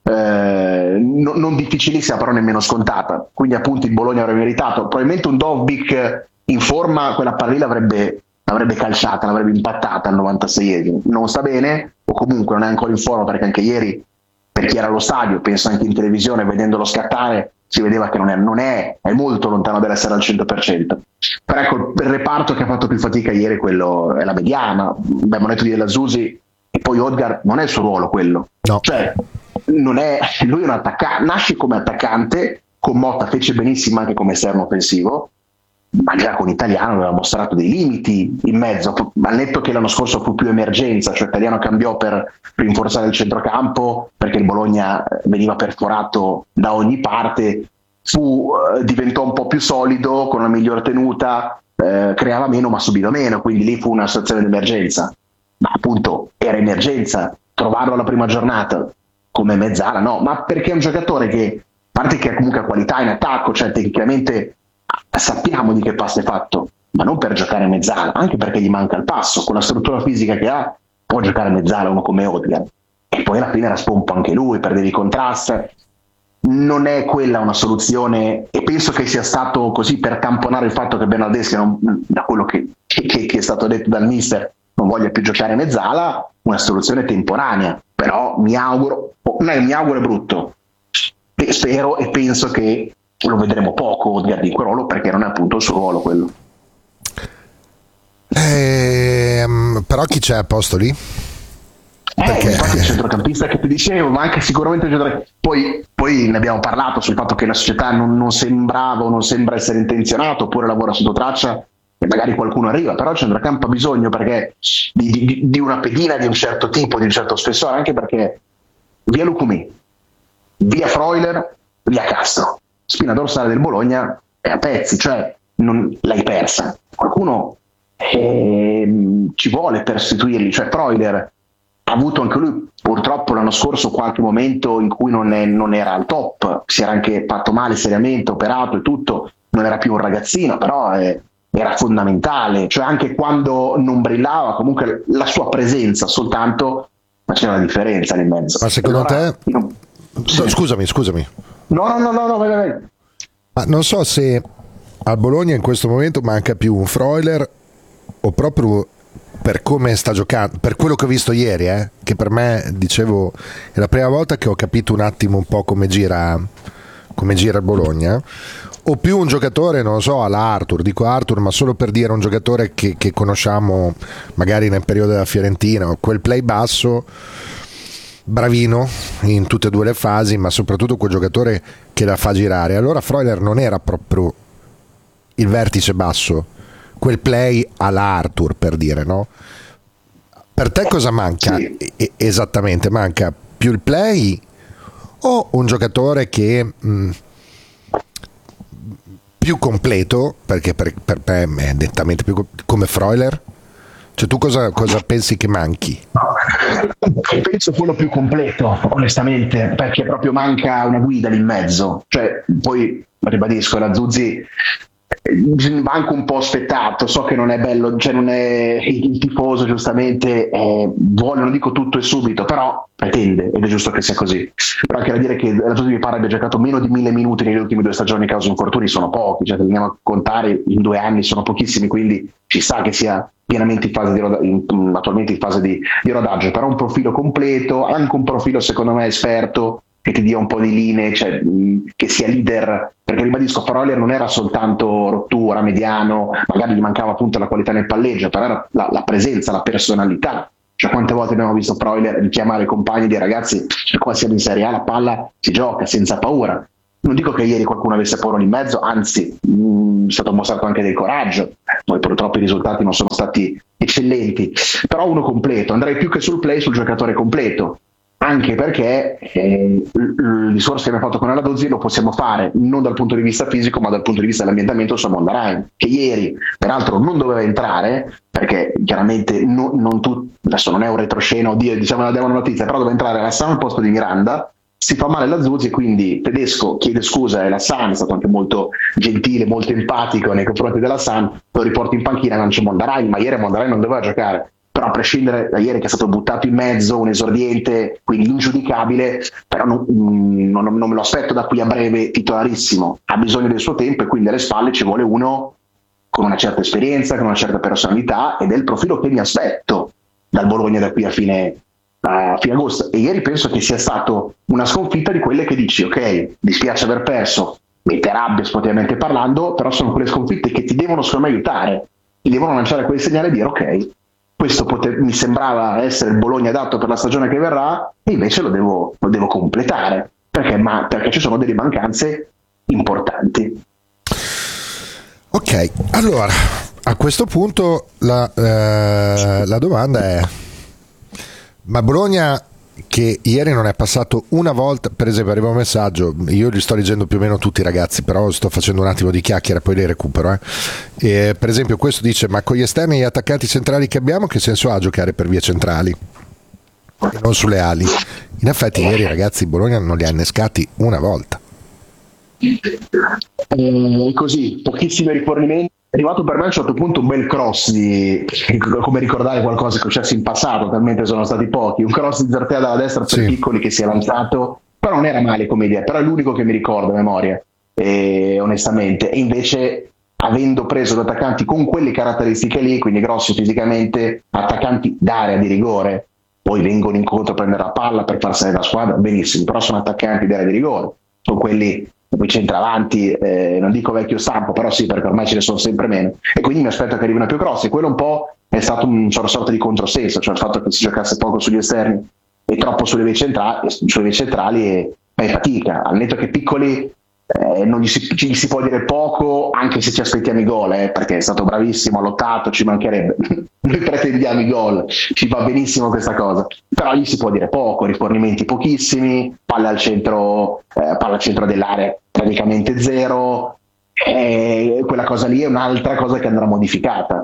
non difficilissima, però nemmeno scontata, quindi appunto il Bologna avrebbe meritato, probabilmente un Dovbyk in forma quella palla l'avrebbe calciata, l'avrebbe impattata al 96esimo, non sta bene, o comunque non è ancora in forma, perché anche ieri, per chi era allo stadio, penso anche in televisione, vedendolo scattare, si vedeva che è molto lontano dall'essere al 100%. Però ecco, il reparto che ha fatto più fatica ieri quello è la mediana. Abbiamo detto di Della Zuzzi, e poi Odgaard non è il suo ruolo quello, no. Cioè lui è un attaccante, nasce come attaccante, con Motta fece benissimo anche come esterno offensivo, ma già con Italiano aveva mostrato dei limiti in mezzo, al netto che l'anno scorso fu più emergenza, cioè Italiano cambiò per rinforzare il centrocampo perché il Bologna veniva perforato da ogni parte, diventò un po' più solido, con una miglior tenuta, creava meno ma subiva meno, quindi lì fu una situazione di emergenza, ma appunto era emergenza trovarlo alla prima giornata come mezzala, no, ma perché è un giocatore che, a parte che ha comunque qualità in attacco, cioè tecnicamente sappiamo di che passo è fatto, ma non per giocare mezzala, anche perché gli manca il passo, con la struttura fisica che ha può giocare mezzala uno come Odgaard, e poi alla fine era spompo anche lui, perdevi i contrasti, non è quella una soluzione, e penso che sia stato così per tamponare il fatto che Bernardeschi, da quello che è stato detto dal mister, non voglia più giocare mezzala, una soluzione temporanea, però mi auguro è brutto, spero e penso che lo vedremo poco Odgaard in quel ruolo, perché non è appunto il suo ruolo quello. Però chi c'è a posto lì? Infatti il centrocampista che ti dicevo, ma anche sicuramente poi ne abbiamo parlato sul fatto che la società non sembrava o non sembra essere intenzionato, oppure lavora sotto traccia e magari qualcuno arriva, però il centrocampo ha bisogno, perché di una pedina di un certo tipo, di un certo spessore, anche perché via Lucumí, via Freuler, via Castro, spina dorsale del Bologna è a pezzi, cioè non l'hai persa, qualcuno ci vuole per sostituirli, cioè Freuler ha avuto anche lui purtroppo l'anno scorso qualche momento in cui non era al top, si era anche fatto male seriamente, operato e tutto, non era più un ragazzino, però era fondamentale, cioè anche quando non brillava comunque la sua presenza soltanto faceva la differenza nel mezzo. Ma secondo te scusami no vai. Ma non so se al Bologna in questo momento manca più un Freuler, o proprio per come sta giocando, per quello che ho visto ieri, che per me, dicevo, è la prima volta che ho capito un attimo un po' come gira il Bologna, o più un giocatore, non lo so, alla Arthur, dico Arthur ma solo per dire un giocatore che conosciamo magari nel periodo della Fiorentina, quel play basso bravino in tutte e due le fasi, ma soprattutto quel giocatore che la fa girare. Allora Freuler non era proprio il vertice basso, quel play alla Arthur, per dire, no? Per te cosa manca? Sì. Esattamente, manca più il play o un giocatore che più completo, perché per me è nettamente più come Freuler? Cioè tu cosa pensi che manchi? Penso quello più completo, onestamente, perché proprio manca una guida lì in mezzo, cioè poi ribadisco, la Zuzzi va anche un po' aspettato. So che non è bello, cioè non è il tifoso, giustamente vuole, non dico tutto e subito, però pretende, ed è giusto che sia così. Però anche da dire che la Zuzzi mi pare abbia giocato meno di 1000 minuti nelle ultime 2 stagioni causa infortuni, sono pochi, cioè se andiamo a contare in 2 anni sono pochissimi, quindi ci sa che sia pienamente in fase attualmente in fase di rodaggio, però un profilo completo, anche un profilo secondo me esperto, che ti dia un po' di linee, cioè che sia leader, perché ribadisco, Freuler non era soltanto rottura, mediano, magari gli mancava appunto la qualità nel palleggio, però era la presenza, la personalità. Cioè quante volte abbiamo visto Freuler richiamare i compagni dei ragazzi, qua siamo in Serie A, la palla si gioca senza paura. Non dico che ieri qualcuno avesse paura in mezzo, anzi è stato mostrato anche del coraggio, poi purtroppo i risultati non sono stati eccellenti, però uno completo, andrei più che sul play, sul giocatore completo, anche perché il discorso che abbiamo fatto con Aladozzi lo possiamo fare non dal punto di vista fisico ma dal punto di vista dell'ambientamento su Mondarain, che ieri peraltro non doveva entrare, perché chiaramente non adesso non è un retroscena, oddio, diciamo la diamo notizia, però doveva entrare Lassan al posto di Miranda, si fa male la Zuzzi, quindi Tedesco chiede scusa e Lassan è stato anche molto gentile, molto empatico nei confronti della San, lo riporta in panchina, non c'è Mondarain, ma ieri Mondarain non doveva giocare. Però a prescindere da ieri che è stato buttato in mezzo, un esordiente, quindi ingiudicabile, però non me lo aspetto da qui a breve titolarissimo, ha bisogno del suo tempo e quindi alle spalle ci vuole uno con una certa esperienza, con una certa personalità, ed è il profilo che mi aspetto dal Bologna da qui a fine agosto. E ieri penso che sia stato una sconfitta di quelle che dici, ok, dispiace aver perso, mette rabbia sportivamente parlando, però sono quelle sconfitte che ti devono secondo me aiutare, ti devono lanciare quel segnale e dire ok, questo mi sembrava essere il Bologna adatto per la stagione che verrà, e invece lo devo completare, perché ci sono delle mancanze importanti. Ok, allora a questo punto la domanda è: ma Bologna, che ieri non è passato una volta, per esempio arriva un messaggio, io li sto leggendo più o meno tutti ragazzi, però sto facendo un attimo di chiacchiera, poi li recupero, E per esempio questo dice: ma con gli esterni e gli attaccanti centrali che abbiamo, che senso ha giocare per vie centrali e non sulle ali? In effetti ieri ragazzi Bologna non li ha innescati una volta. Così, pochissimi rifornimenti. È arrivato per me a un certo punto un bel cross come ricordare qualcosa che è successo in passato, talmente sono stati pochi, un cross di Zartea dalla destra per Piccoli che si è lanciato, però non era male come idea, però è l'unico che mi ricordo a memoria, onestamente. E invece, avendo preso gli attaccanti con quelle caratteristiche lì, quindi grossi fisicamente, attaccanti d'area di rigore, poi vengono incontro a prendere la palla per far salire la squadra, benissimo, però sono attaccanti d'area di rigore, sono quelli poi centravanti, non dico vecchio stampo, però sì, perché ormai ce ne sono sempre meno, e quindi mi aspetto che arrivino più grossi, e quello un po' è stato una sorta di controsenso, cioè il fatto che si giocasse poco sugli esterni e troppo sulle vie centrali e fai fatica, al netto che Piccoli non gli si può dire poco, anche se ci aspettiamo i gol, perché è stato bravissimo, ha lottato, ci mancherebbe, noi pretendiamo i gol, ci va benissimo questa cosa, però gli si può dire poco, rifornimenti pochissimi, palla al centro dell'area praticamente zero, quella cosa lì è un'altra cosa che andrà modificata.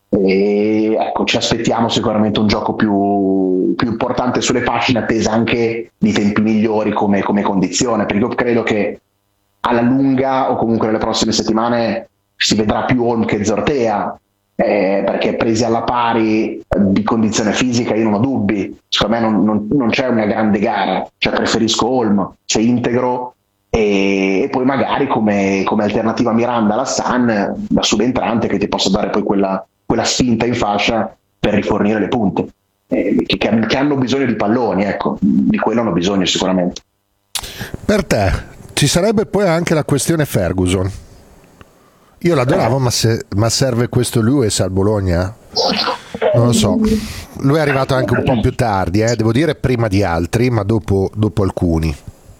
E ecco, ci aspettiamo sicuramente un gioco più importante sulle fasce, in attesa anche di tempi migliori come condizione, perché io credo che alla lunga o comunque nelle prossime settimane si vedrà più Holm che Zortea, perché presi alla pari di condizione fisica io non ho dubbi, secondo me non c'è una grande gara, cioè preferisco Holm, c'è integro, e poi magari come alternativa a Miranda alla San, da subentrante, che ti possa dare poi quella spinta in fascia per rifornire le punte, che hanno bisogno di palloni, ecco, di quello hanno bisogno sicuramente. Per te ci sarebbe poi anche la questione Ferguson. Io l'adoravo, ma serve questo Lewis al Bologna? Non lo so. Lui è arrivato anche un po' più tardi, devo dire prima di altri, ma dopo alcuni.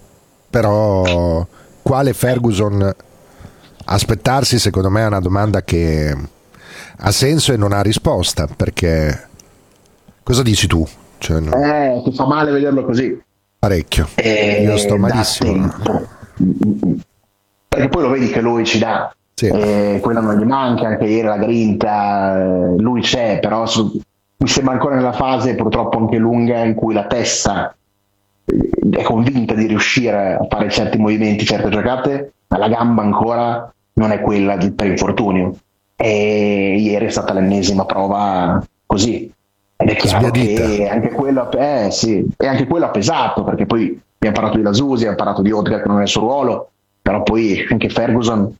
Però quale Ferguson aspettarsi, secondo me è una domanda che ha senso e non ha risposta, perché cosa dici tu? Cioè, ti fa male vederlo così. Parecchio. Io sto malissimo. Perché poi lo vedi che lui ci dà, quello non gli manca, anche ieri la grinta, lui c'è, però mi sembra ancora nella fase purtroppo anche lunga in cui la testa è convinta di riuscire a fare certi movimenti, certe giocate, ma la gamba ancora non è quella per infortunio, e ieri è stata l'ennesima prova così, ed è chiaro che anche quello, e anche quello ha pesato, perché poi abbiamo parlato di Lasusi, abbiamo parlato di Odegaard che non è il suo ruolo, però poi anche Ferguson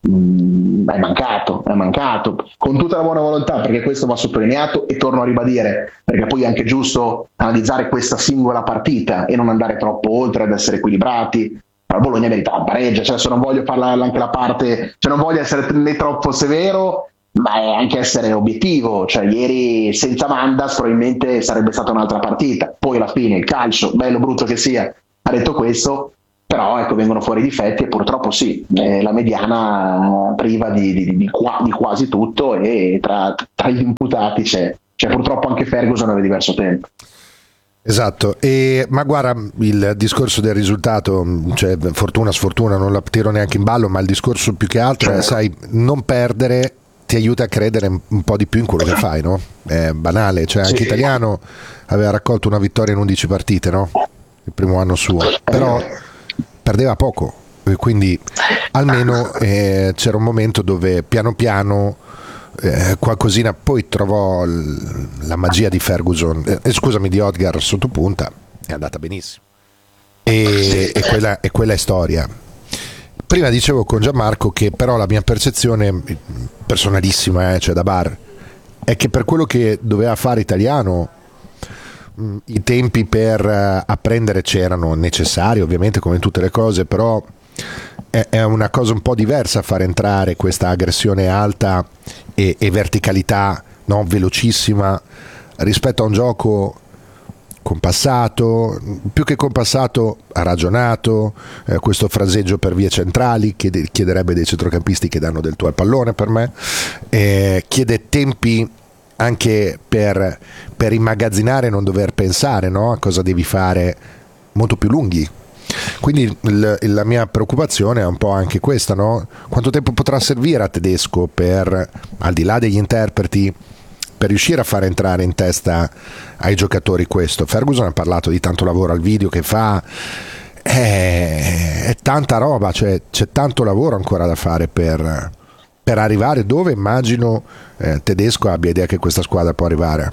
è mancato con tutta la buona volontà, perché questo va sottolineato, e torno a ribadire, perché poi è anche giusto analizzare questa singola partita e non andare troppo oltre, ad essere equilibrati. La Bologna meritava pareggio, cioè, se non voglio parlare anche la parte, cioè non voglio essere né troppo severo, ma è anche essere obiettivo, cioè ieri senza Mandas probabilmente sarebbe stata un'altra partita, poi alla fine il calcio, bello o brutto che sia, ha detto questo, però ecco, vengono fuori i difetti, e purtroppo sì, la mediana priva di quasi tutto, e tra gli imputati c'è purtroppo anche Ferguson aveva diverso tempo. Esatto, ma guarda, il discorso del risultato, cioè fortuna sfortuna non la tiro neanche in ballo, ma il discorso più che altro è, sai, non perdere ti aiuta a credere un po' di più in quello che fai, no? È banale, cioè anche Italiano aveva raccolto una vittoria in 11 partite, no? Il primo anno suo, però perdeva poco, quindi almeno c'era un momento dove piano piano qualcosina, poi trovò la magia di Ferguson, scusami, di Odegaard sotto punta, è andata benissimo, e quella è storia. Prima dicevo con Gianmarco che però la mia percezione personalissima, cioè da bar, è che per quello che doveva fare Italiano i tempi per apprendere c'erano, necessari ovviamente come in tutte le cose, però è una cosa un po' diversa far entrare questa aggressione alta e verticalità, no, velocissima, rispetto a un gioco compassato, più che compassato, ragionato, questo fraseggio per vie centrali chiederebbe dei centrocampisti che danno del tuo al pallone, per me chiede tempi anche per immagazzinare e non dover pensare, no, a cosa devi fare, molto più lunghi. Quindi la mia preoccupazione è un po' anche questa, no? Quanto tempo potrà servire a Tedesco per, al di là degli interpreti, per riuscire a far entrare in testa ai giocatori questo? Ferguson ha parlato di tanto lavoro al video che fa, è tanta roba, cioè c'è tanto lavoro ancora da fare per arrivare dove immagino Tedesco abbia idea che questa squadra può arrivare.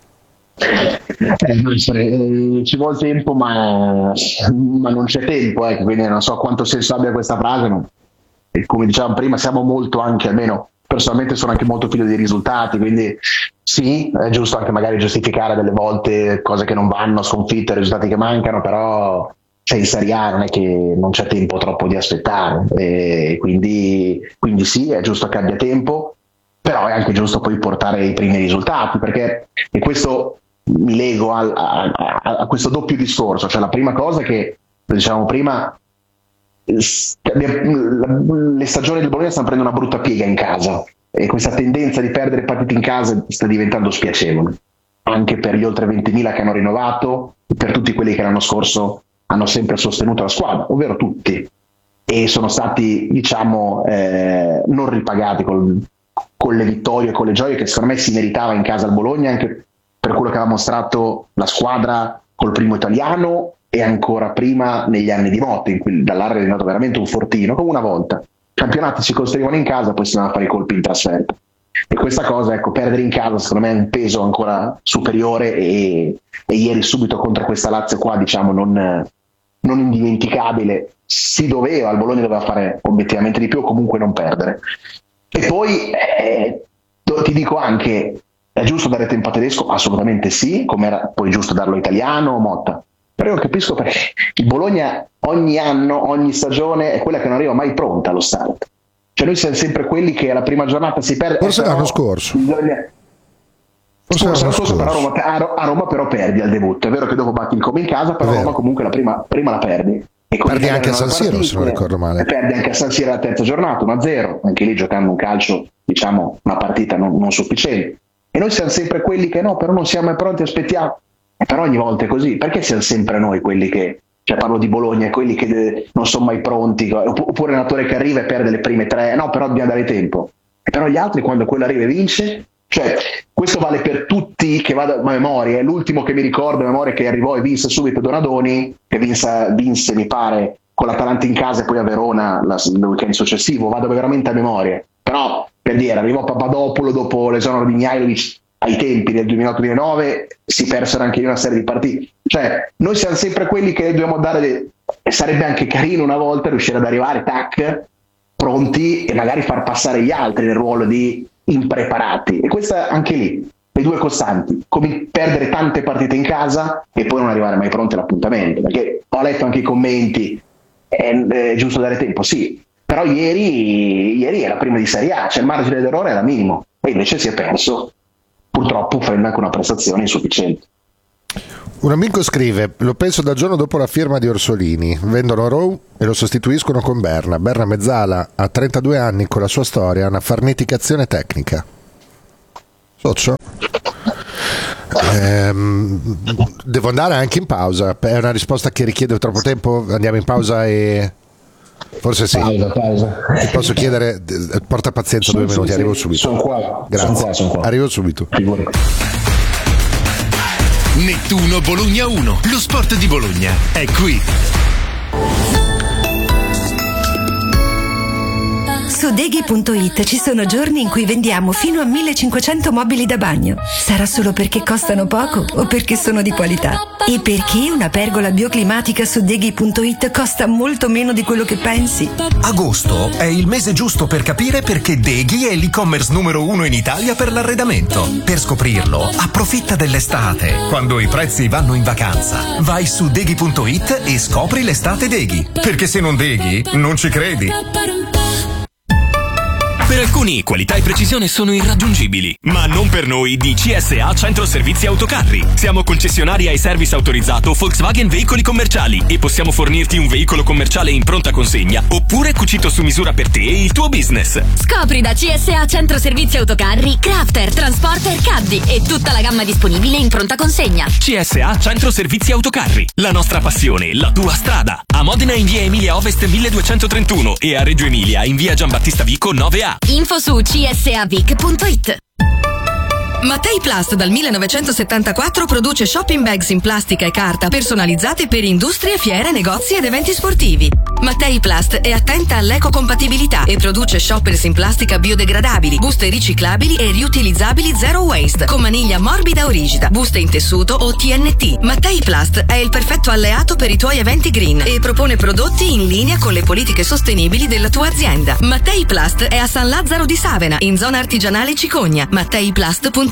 Ci vuole tempo, ma non c'è tempo, quindi non so quanto senso abbia questa frase, ma come dicevamo prima siamo molto, anche almeno personalmente sono anche molto figlio dei risultati, quindi sì, è giusto anche magari giustificare delle volte cose che non vanno, sconfitte, risultati che mancano, però in Serie A non è che non c'è tempo troppo di aspettare, e quindi sì, è giusto che abbia tempo, però è anche giusto poi portare i primi risultati, perché, e questo mi lego a questo doppio discorso, cioè la prima cosa che dicevamo prima, le stagioni del Bologna stanno prendendo una brutta piega in casa, e questa tendenza di perdere partite in casa sta diventando spiacevole anche per gli oltre 20.000 che hanno rinnovato, per tutti quelli che l'anno scorso hanno sempre sostenuto la squadra, ovvero tutti, e sono stati, diciamo, non ripagati con le vittorie, con le gioie che secondo me si meritava in casa al Bologna, anche per quello che aveva mostrato la squadra col primo Italiano e ancora prima negli anni di Motta, in cui dall'area è diventato veramente un fortino, come una volta. I campionati si costruivano in casa, poi si andavano a fare i colpi in trasferta. E questa cosa, ecco, perdere in casa secondo me è un peso ancora superiore, e ieri subito contro questa Lazio qua, diciamo, non indimenticabile, il Bologna doveva fare obiettivamente di più, o comunque non perdere. E poi ti dico anche, è giusto dare tempo a Tedesco? Assolutamente sì, come era poi giusto darlo a Italiano o Motta, però io capisco perché il Bologna ogni anno, ogni stagione è quella che non arriva mai pronta allo start, cioè noi siamo sempre quelli che alla prima giornata si perde, forse l'anno scorso però a Roma però perdi al debutto, è vero che dopo batti il Como in casa, però a Roma comunque la prima la perdi, e perdi anche a San Siro, se non ricordo male, perdi anche a San Siro la terza giornata 1-0, anche lì giocando un calcio, diciamo, una partita non sufficiente, e noi siamo sempre quelli che no, però non siamo mai pronti, aspettiamo, però ogni volta è così, perché siamo sempre noi quelli che, cioè parlo di Bologna, quelli che non sono mai pronti, oppure un allenatore che arriva e perde le prime 3, no, però dobbiamo dare tempo, e però gli altri quando quello arriva e vince, cioè questo vale per tutti, che vado a memoria, è l'ultimo che mi ricordo a memoria che arrivò e vinse subito Donadoni, che vinse mi pare con l'Atalanta in casa e poi a Verona il weekend successivo, vado veramente a memoria, però per dire, arrivò Papadopoulou dopo l'esonero di Mihajlovic ai tempi del 2008-2009, si persero anche in una serie di partite, cioè noi siamo sempre quelli che dobbiamo dare, e sarebbe anche carino una volta riuscire ad arrivare tac pronti e magari far passare gli altri nel ruolo di impreparati, e questa anche lì le due costanti, come perdere tante partite in casa e poi non arrivare mai pronti all'appuntamento, perché ho letto anche i commenti, è giusto dare tempo, sì, però ieri era prima di Serie A, cioè il margine d'errore era minimo e invece si è perso, purtroppo offrendo anche una prestazione insufficiente. Un amico scrive: lo penso dal giorno dopo la firma di Orsolini, vendono Rowe e lo sostituiscono con Berna mezzala a 32 anni, con la sua storia, una farneticazione tecnica. Socio? Devo andare anche in pausa, è una risposta che richiede troppo tempo, andiamo in pausa e... Forse sì. Pausa. Ti posso chiedere, porta pazienza, 2 minuti, arrivo subito. Sono qua. Grazie. Sono qua. Arrivo subito. Nettuno Bologna 1, lo sport di Bologna è qui. Su Deghi.it ci sono giorni in cui vendiamo fino a 1500 mobili da bagno. Sarà solo perché costano poco o perché sono di qualità? E perché una pergola bioclimatica su Deghi.it costa molto meno di quello che pensi? Agosto è il mese giusto per capire perché Deghi è l'e-commerce numero 1 in Italia per l'arredamento. Per scoprirlo, approfitta dell'estate, quando i prezzi vanno in vacanza. Vai su Deghi.it e scopri l'estate Deghi. Perché se non Deghi, non ci credi. Per alcuni qualità e precisione sono irraggiungibili, ma non per noi di CSA Centro Servizi Autocarri. Siamo concessionari ai service autorizzato Volkswagen Veicoli Commerciali e possiamo fornirti un veicolo commerciale in pronta consegna oppure cucito su misura per te e il tuo business. Scopri da CSA Centro Servizi Autocarri Crafter, Transporter, Caddy e tutta la gamma disponibile in pronta consegna. CSA Centro Servizi Autocarri, la nostra passione, la tua strada. A Modena in via Emilia Ovest 1231 e a Reggio Emilia in via Giambattista Vico 9A. Info su csavic.it. Mattei Plast dal 1974 produce shopping bags in plastica e carta personalizzate per industrie, fiere, negozi ed eventi sportivi. Mattei Plast è attenta all'ecocompatibilità e produce shoppers in plastica biodegradabili, buste riciclabili e riutilizzabili zero waste, con maniglia morbida o rigida, buste in tessuto o TNT. Mattei Plast è il perfetto alleato per i tuoi eventi green e propone prodotti in linea con le politiche sostenibili della tua azienda. Mattei Plast è a San Lazzaro di Savena, in zona artigianale Cicogna. MatteiPlast.it.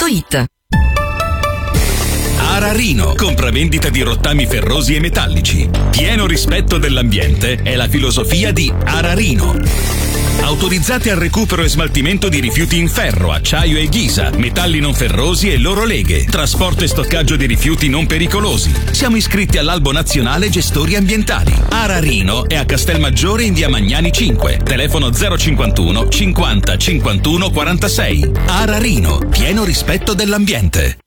Ararino, compravendita di rottami ferrosi e metallici. Pieno rispetto dell'ambiente è la filosofia di Ararino. Autorizzati al recupero e smaltimento di rifiuti in ferro, acciaio e ghisa, metalli non ferrosi e loro leghe, trasporto e stoccaggio di rifiuti non pericolosi. Siamo iscritti all'Albo Nazionale Gestori Ambientali. Ararino è a Castelmaggiore in via Magnani 5, telefono 051 50 51 46. Ararino, pieno rispetto dell'ambiente.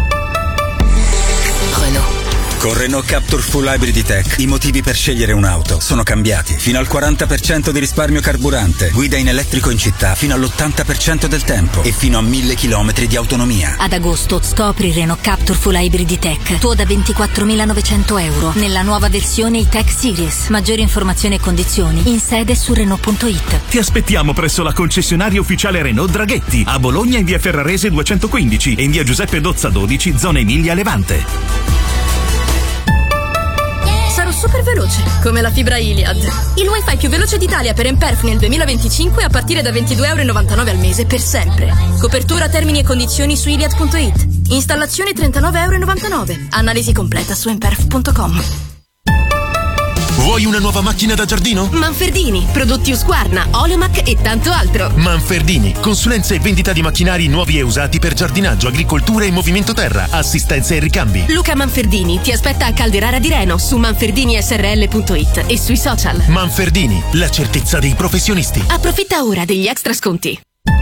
Con Renault Captur Full Hybrid Tech i motivi per scegliere un'auto sono cambiati. Fino al 40% di risparmio carburante, guida in elettrico in città fino all'80% del tempo e fino a 1000 km di autonomia. Ad agosto scopri Renault Captur Full Hybrid Tech, tuo da 24.900 euro, nella nuova versione E-Tech Series. Maggiori informazioni e condizioni in sede su Renault.it. Ti aspettiamo presso la concessionaria ufficiale Renault Draghetti, a Bologna in via Ferrarese 215 e in via Giuseppe Dozza 12, zona Emilia Levante. Super veloce, come la fibra Iliad. Il wifi più veloce d'Italia per Emperf nel 2025 a partire da €22,99 al mese per sempre. Copertura, termini e condizioni su iliad.it. Installazione €39,99. Analisi completa su emperf.com. Vuoi una nuova macchina da giardino? Manfredini, prodotti Husqvarna, Oleomac e tanto altro. Manfredini, consulenza e vendita di macchinari nuovi e usati per giardinaggio, agricoltura e movimento terra, assistenza e ricambi. Luca Manfredini ti aspetta a Calderara di Reno su manfredinisrl.it e sui social. Manfredini, la certezza dei professionisti. Approfitta ora degli extra sconti.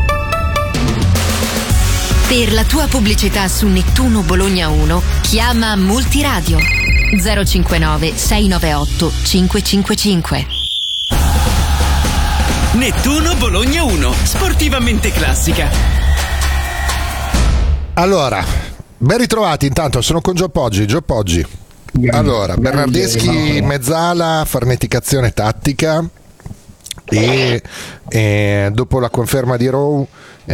Per la tua pubblicità su Nettuno Bologna 1, chiama Multiradio 059 698 555. Nettuno Bologna 1, sportivamente classica. Allora, ben ritrovati, intanto sono con Gio Poggi. Allora, Bernardeschi mezzala, farneticazione tattica e dopo la conferma di Rowe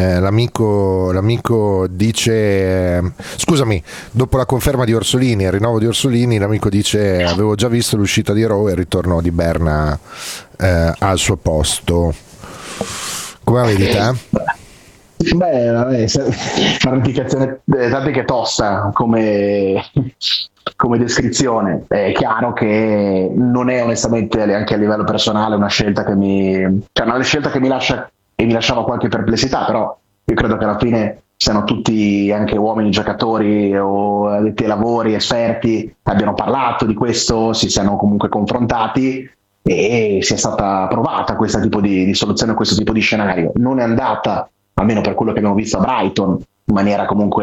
l'amico dice scusami, dopo la conferma di Orsolini, il rinnovo di Orsolini, l'amico dice avevo già visto l'uscita di Rowe e il ritorno di Berna al suo posto. Come la vedi te? Beh, vabbè, farneticazione tattica è tosta come descrizione. È chiaro che non è onestamente anche a livello personale una scelta che mi lascia e mi lasciava qualche perplessità, però io credo che alla fine siano tutti anche uomini giocatori o addetti ai lavori, esperti, abbiano parlato di questo, si siano comunque confrontati e sia stata provata questo tipo di soluzione, questo tipo di scenario. Non è andata, almeno per quello che abbiamo visto a Brighton, in maniera comunque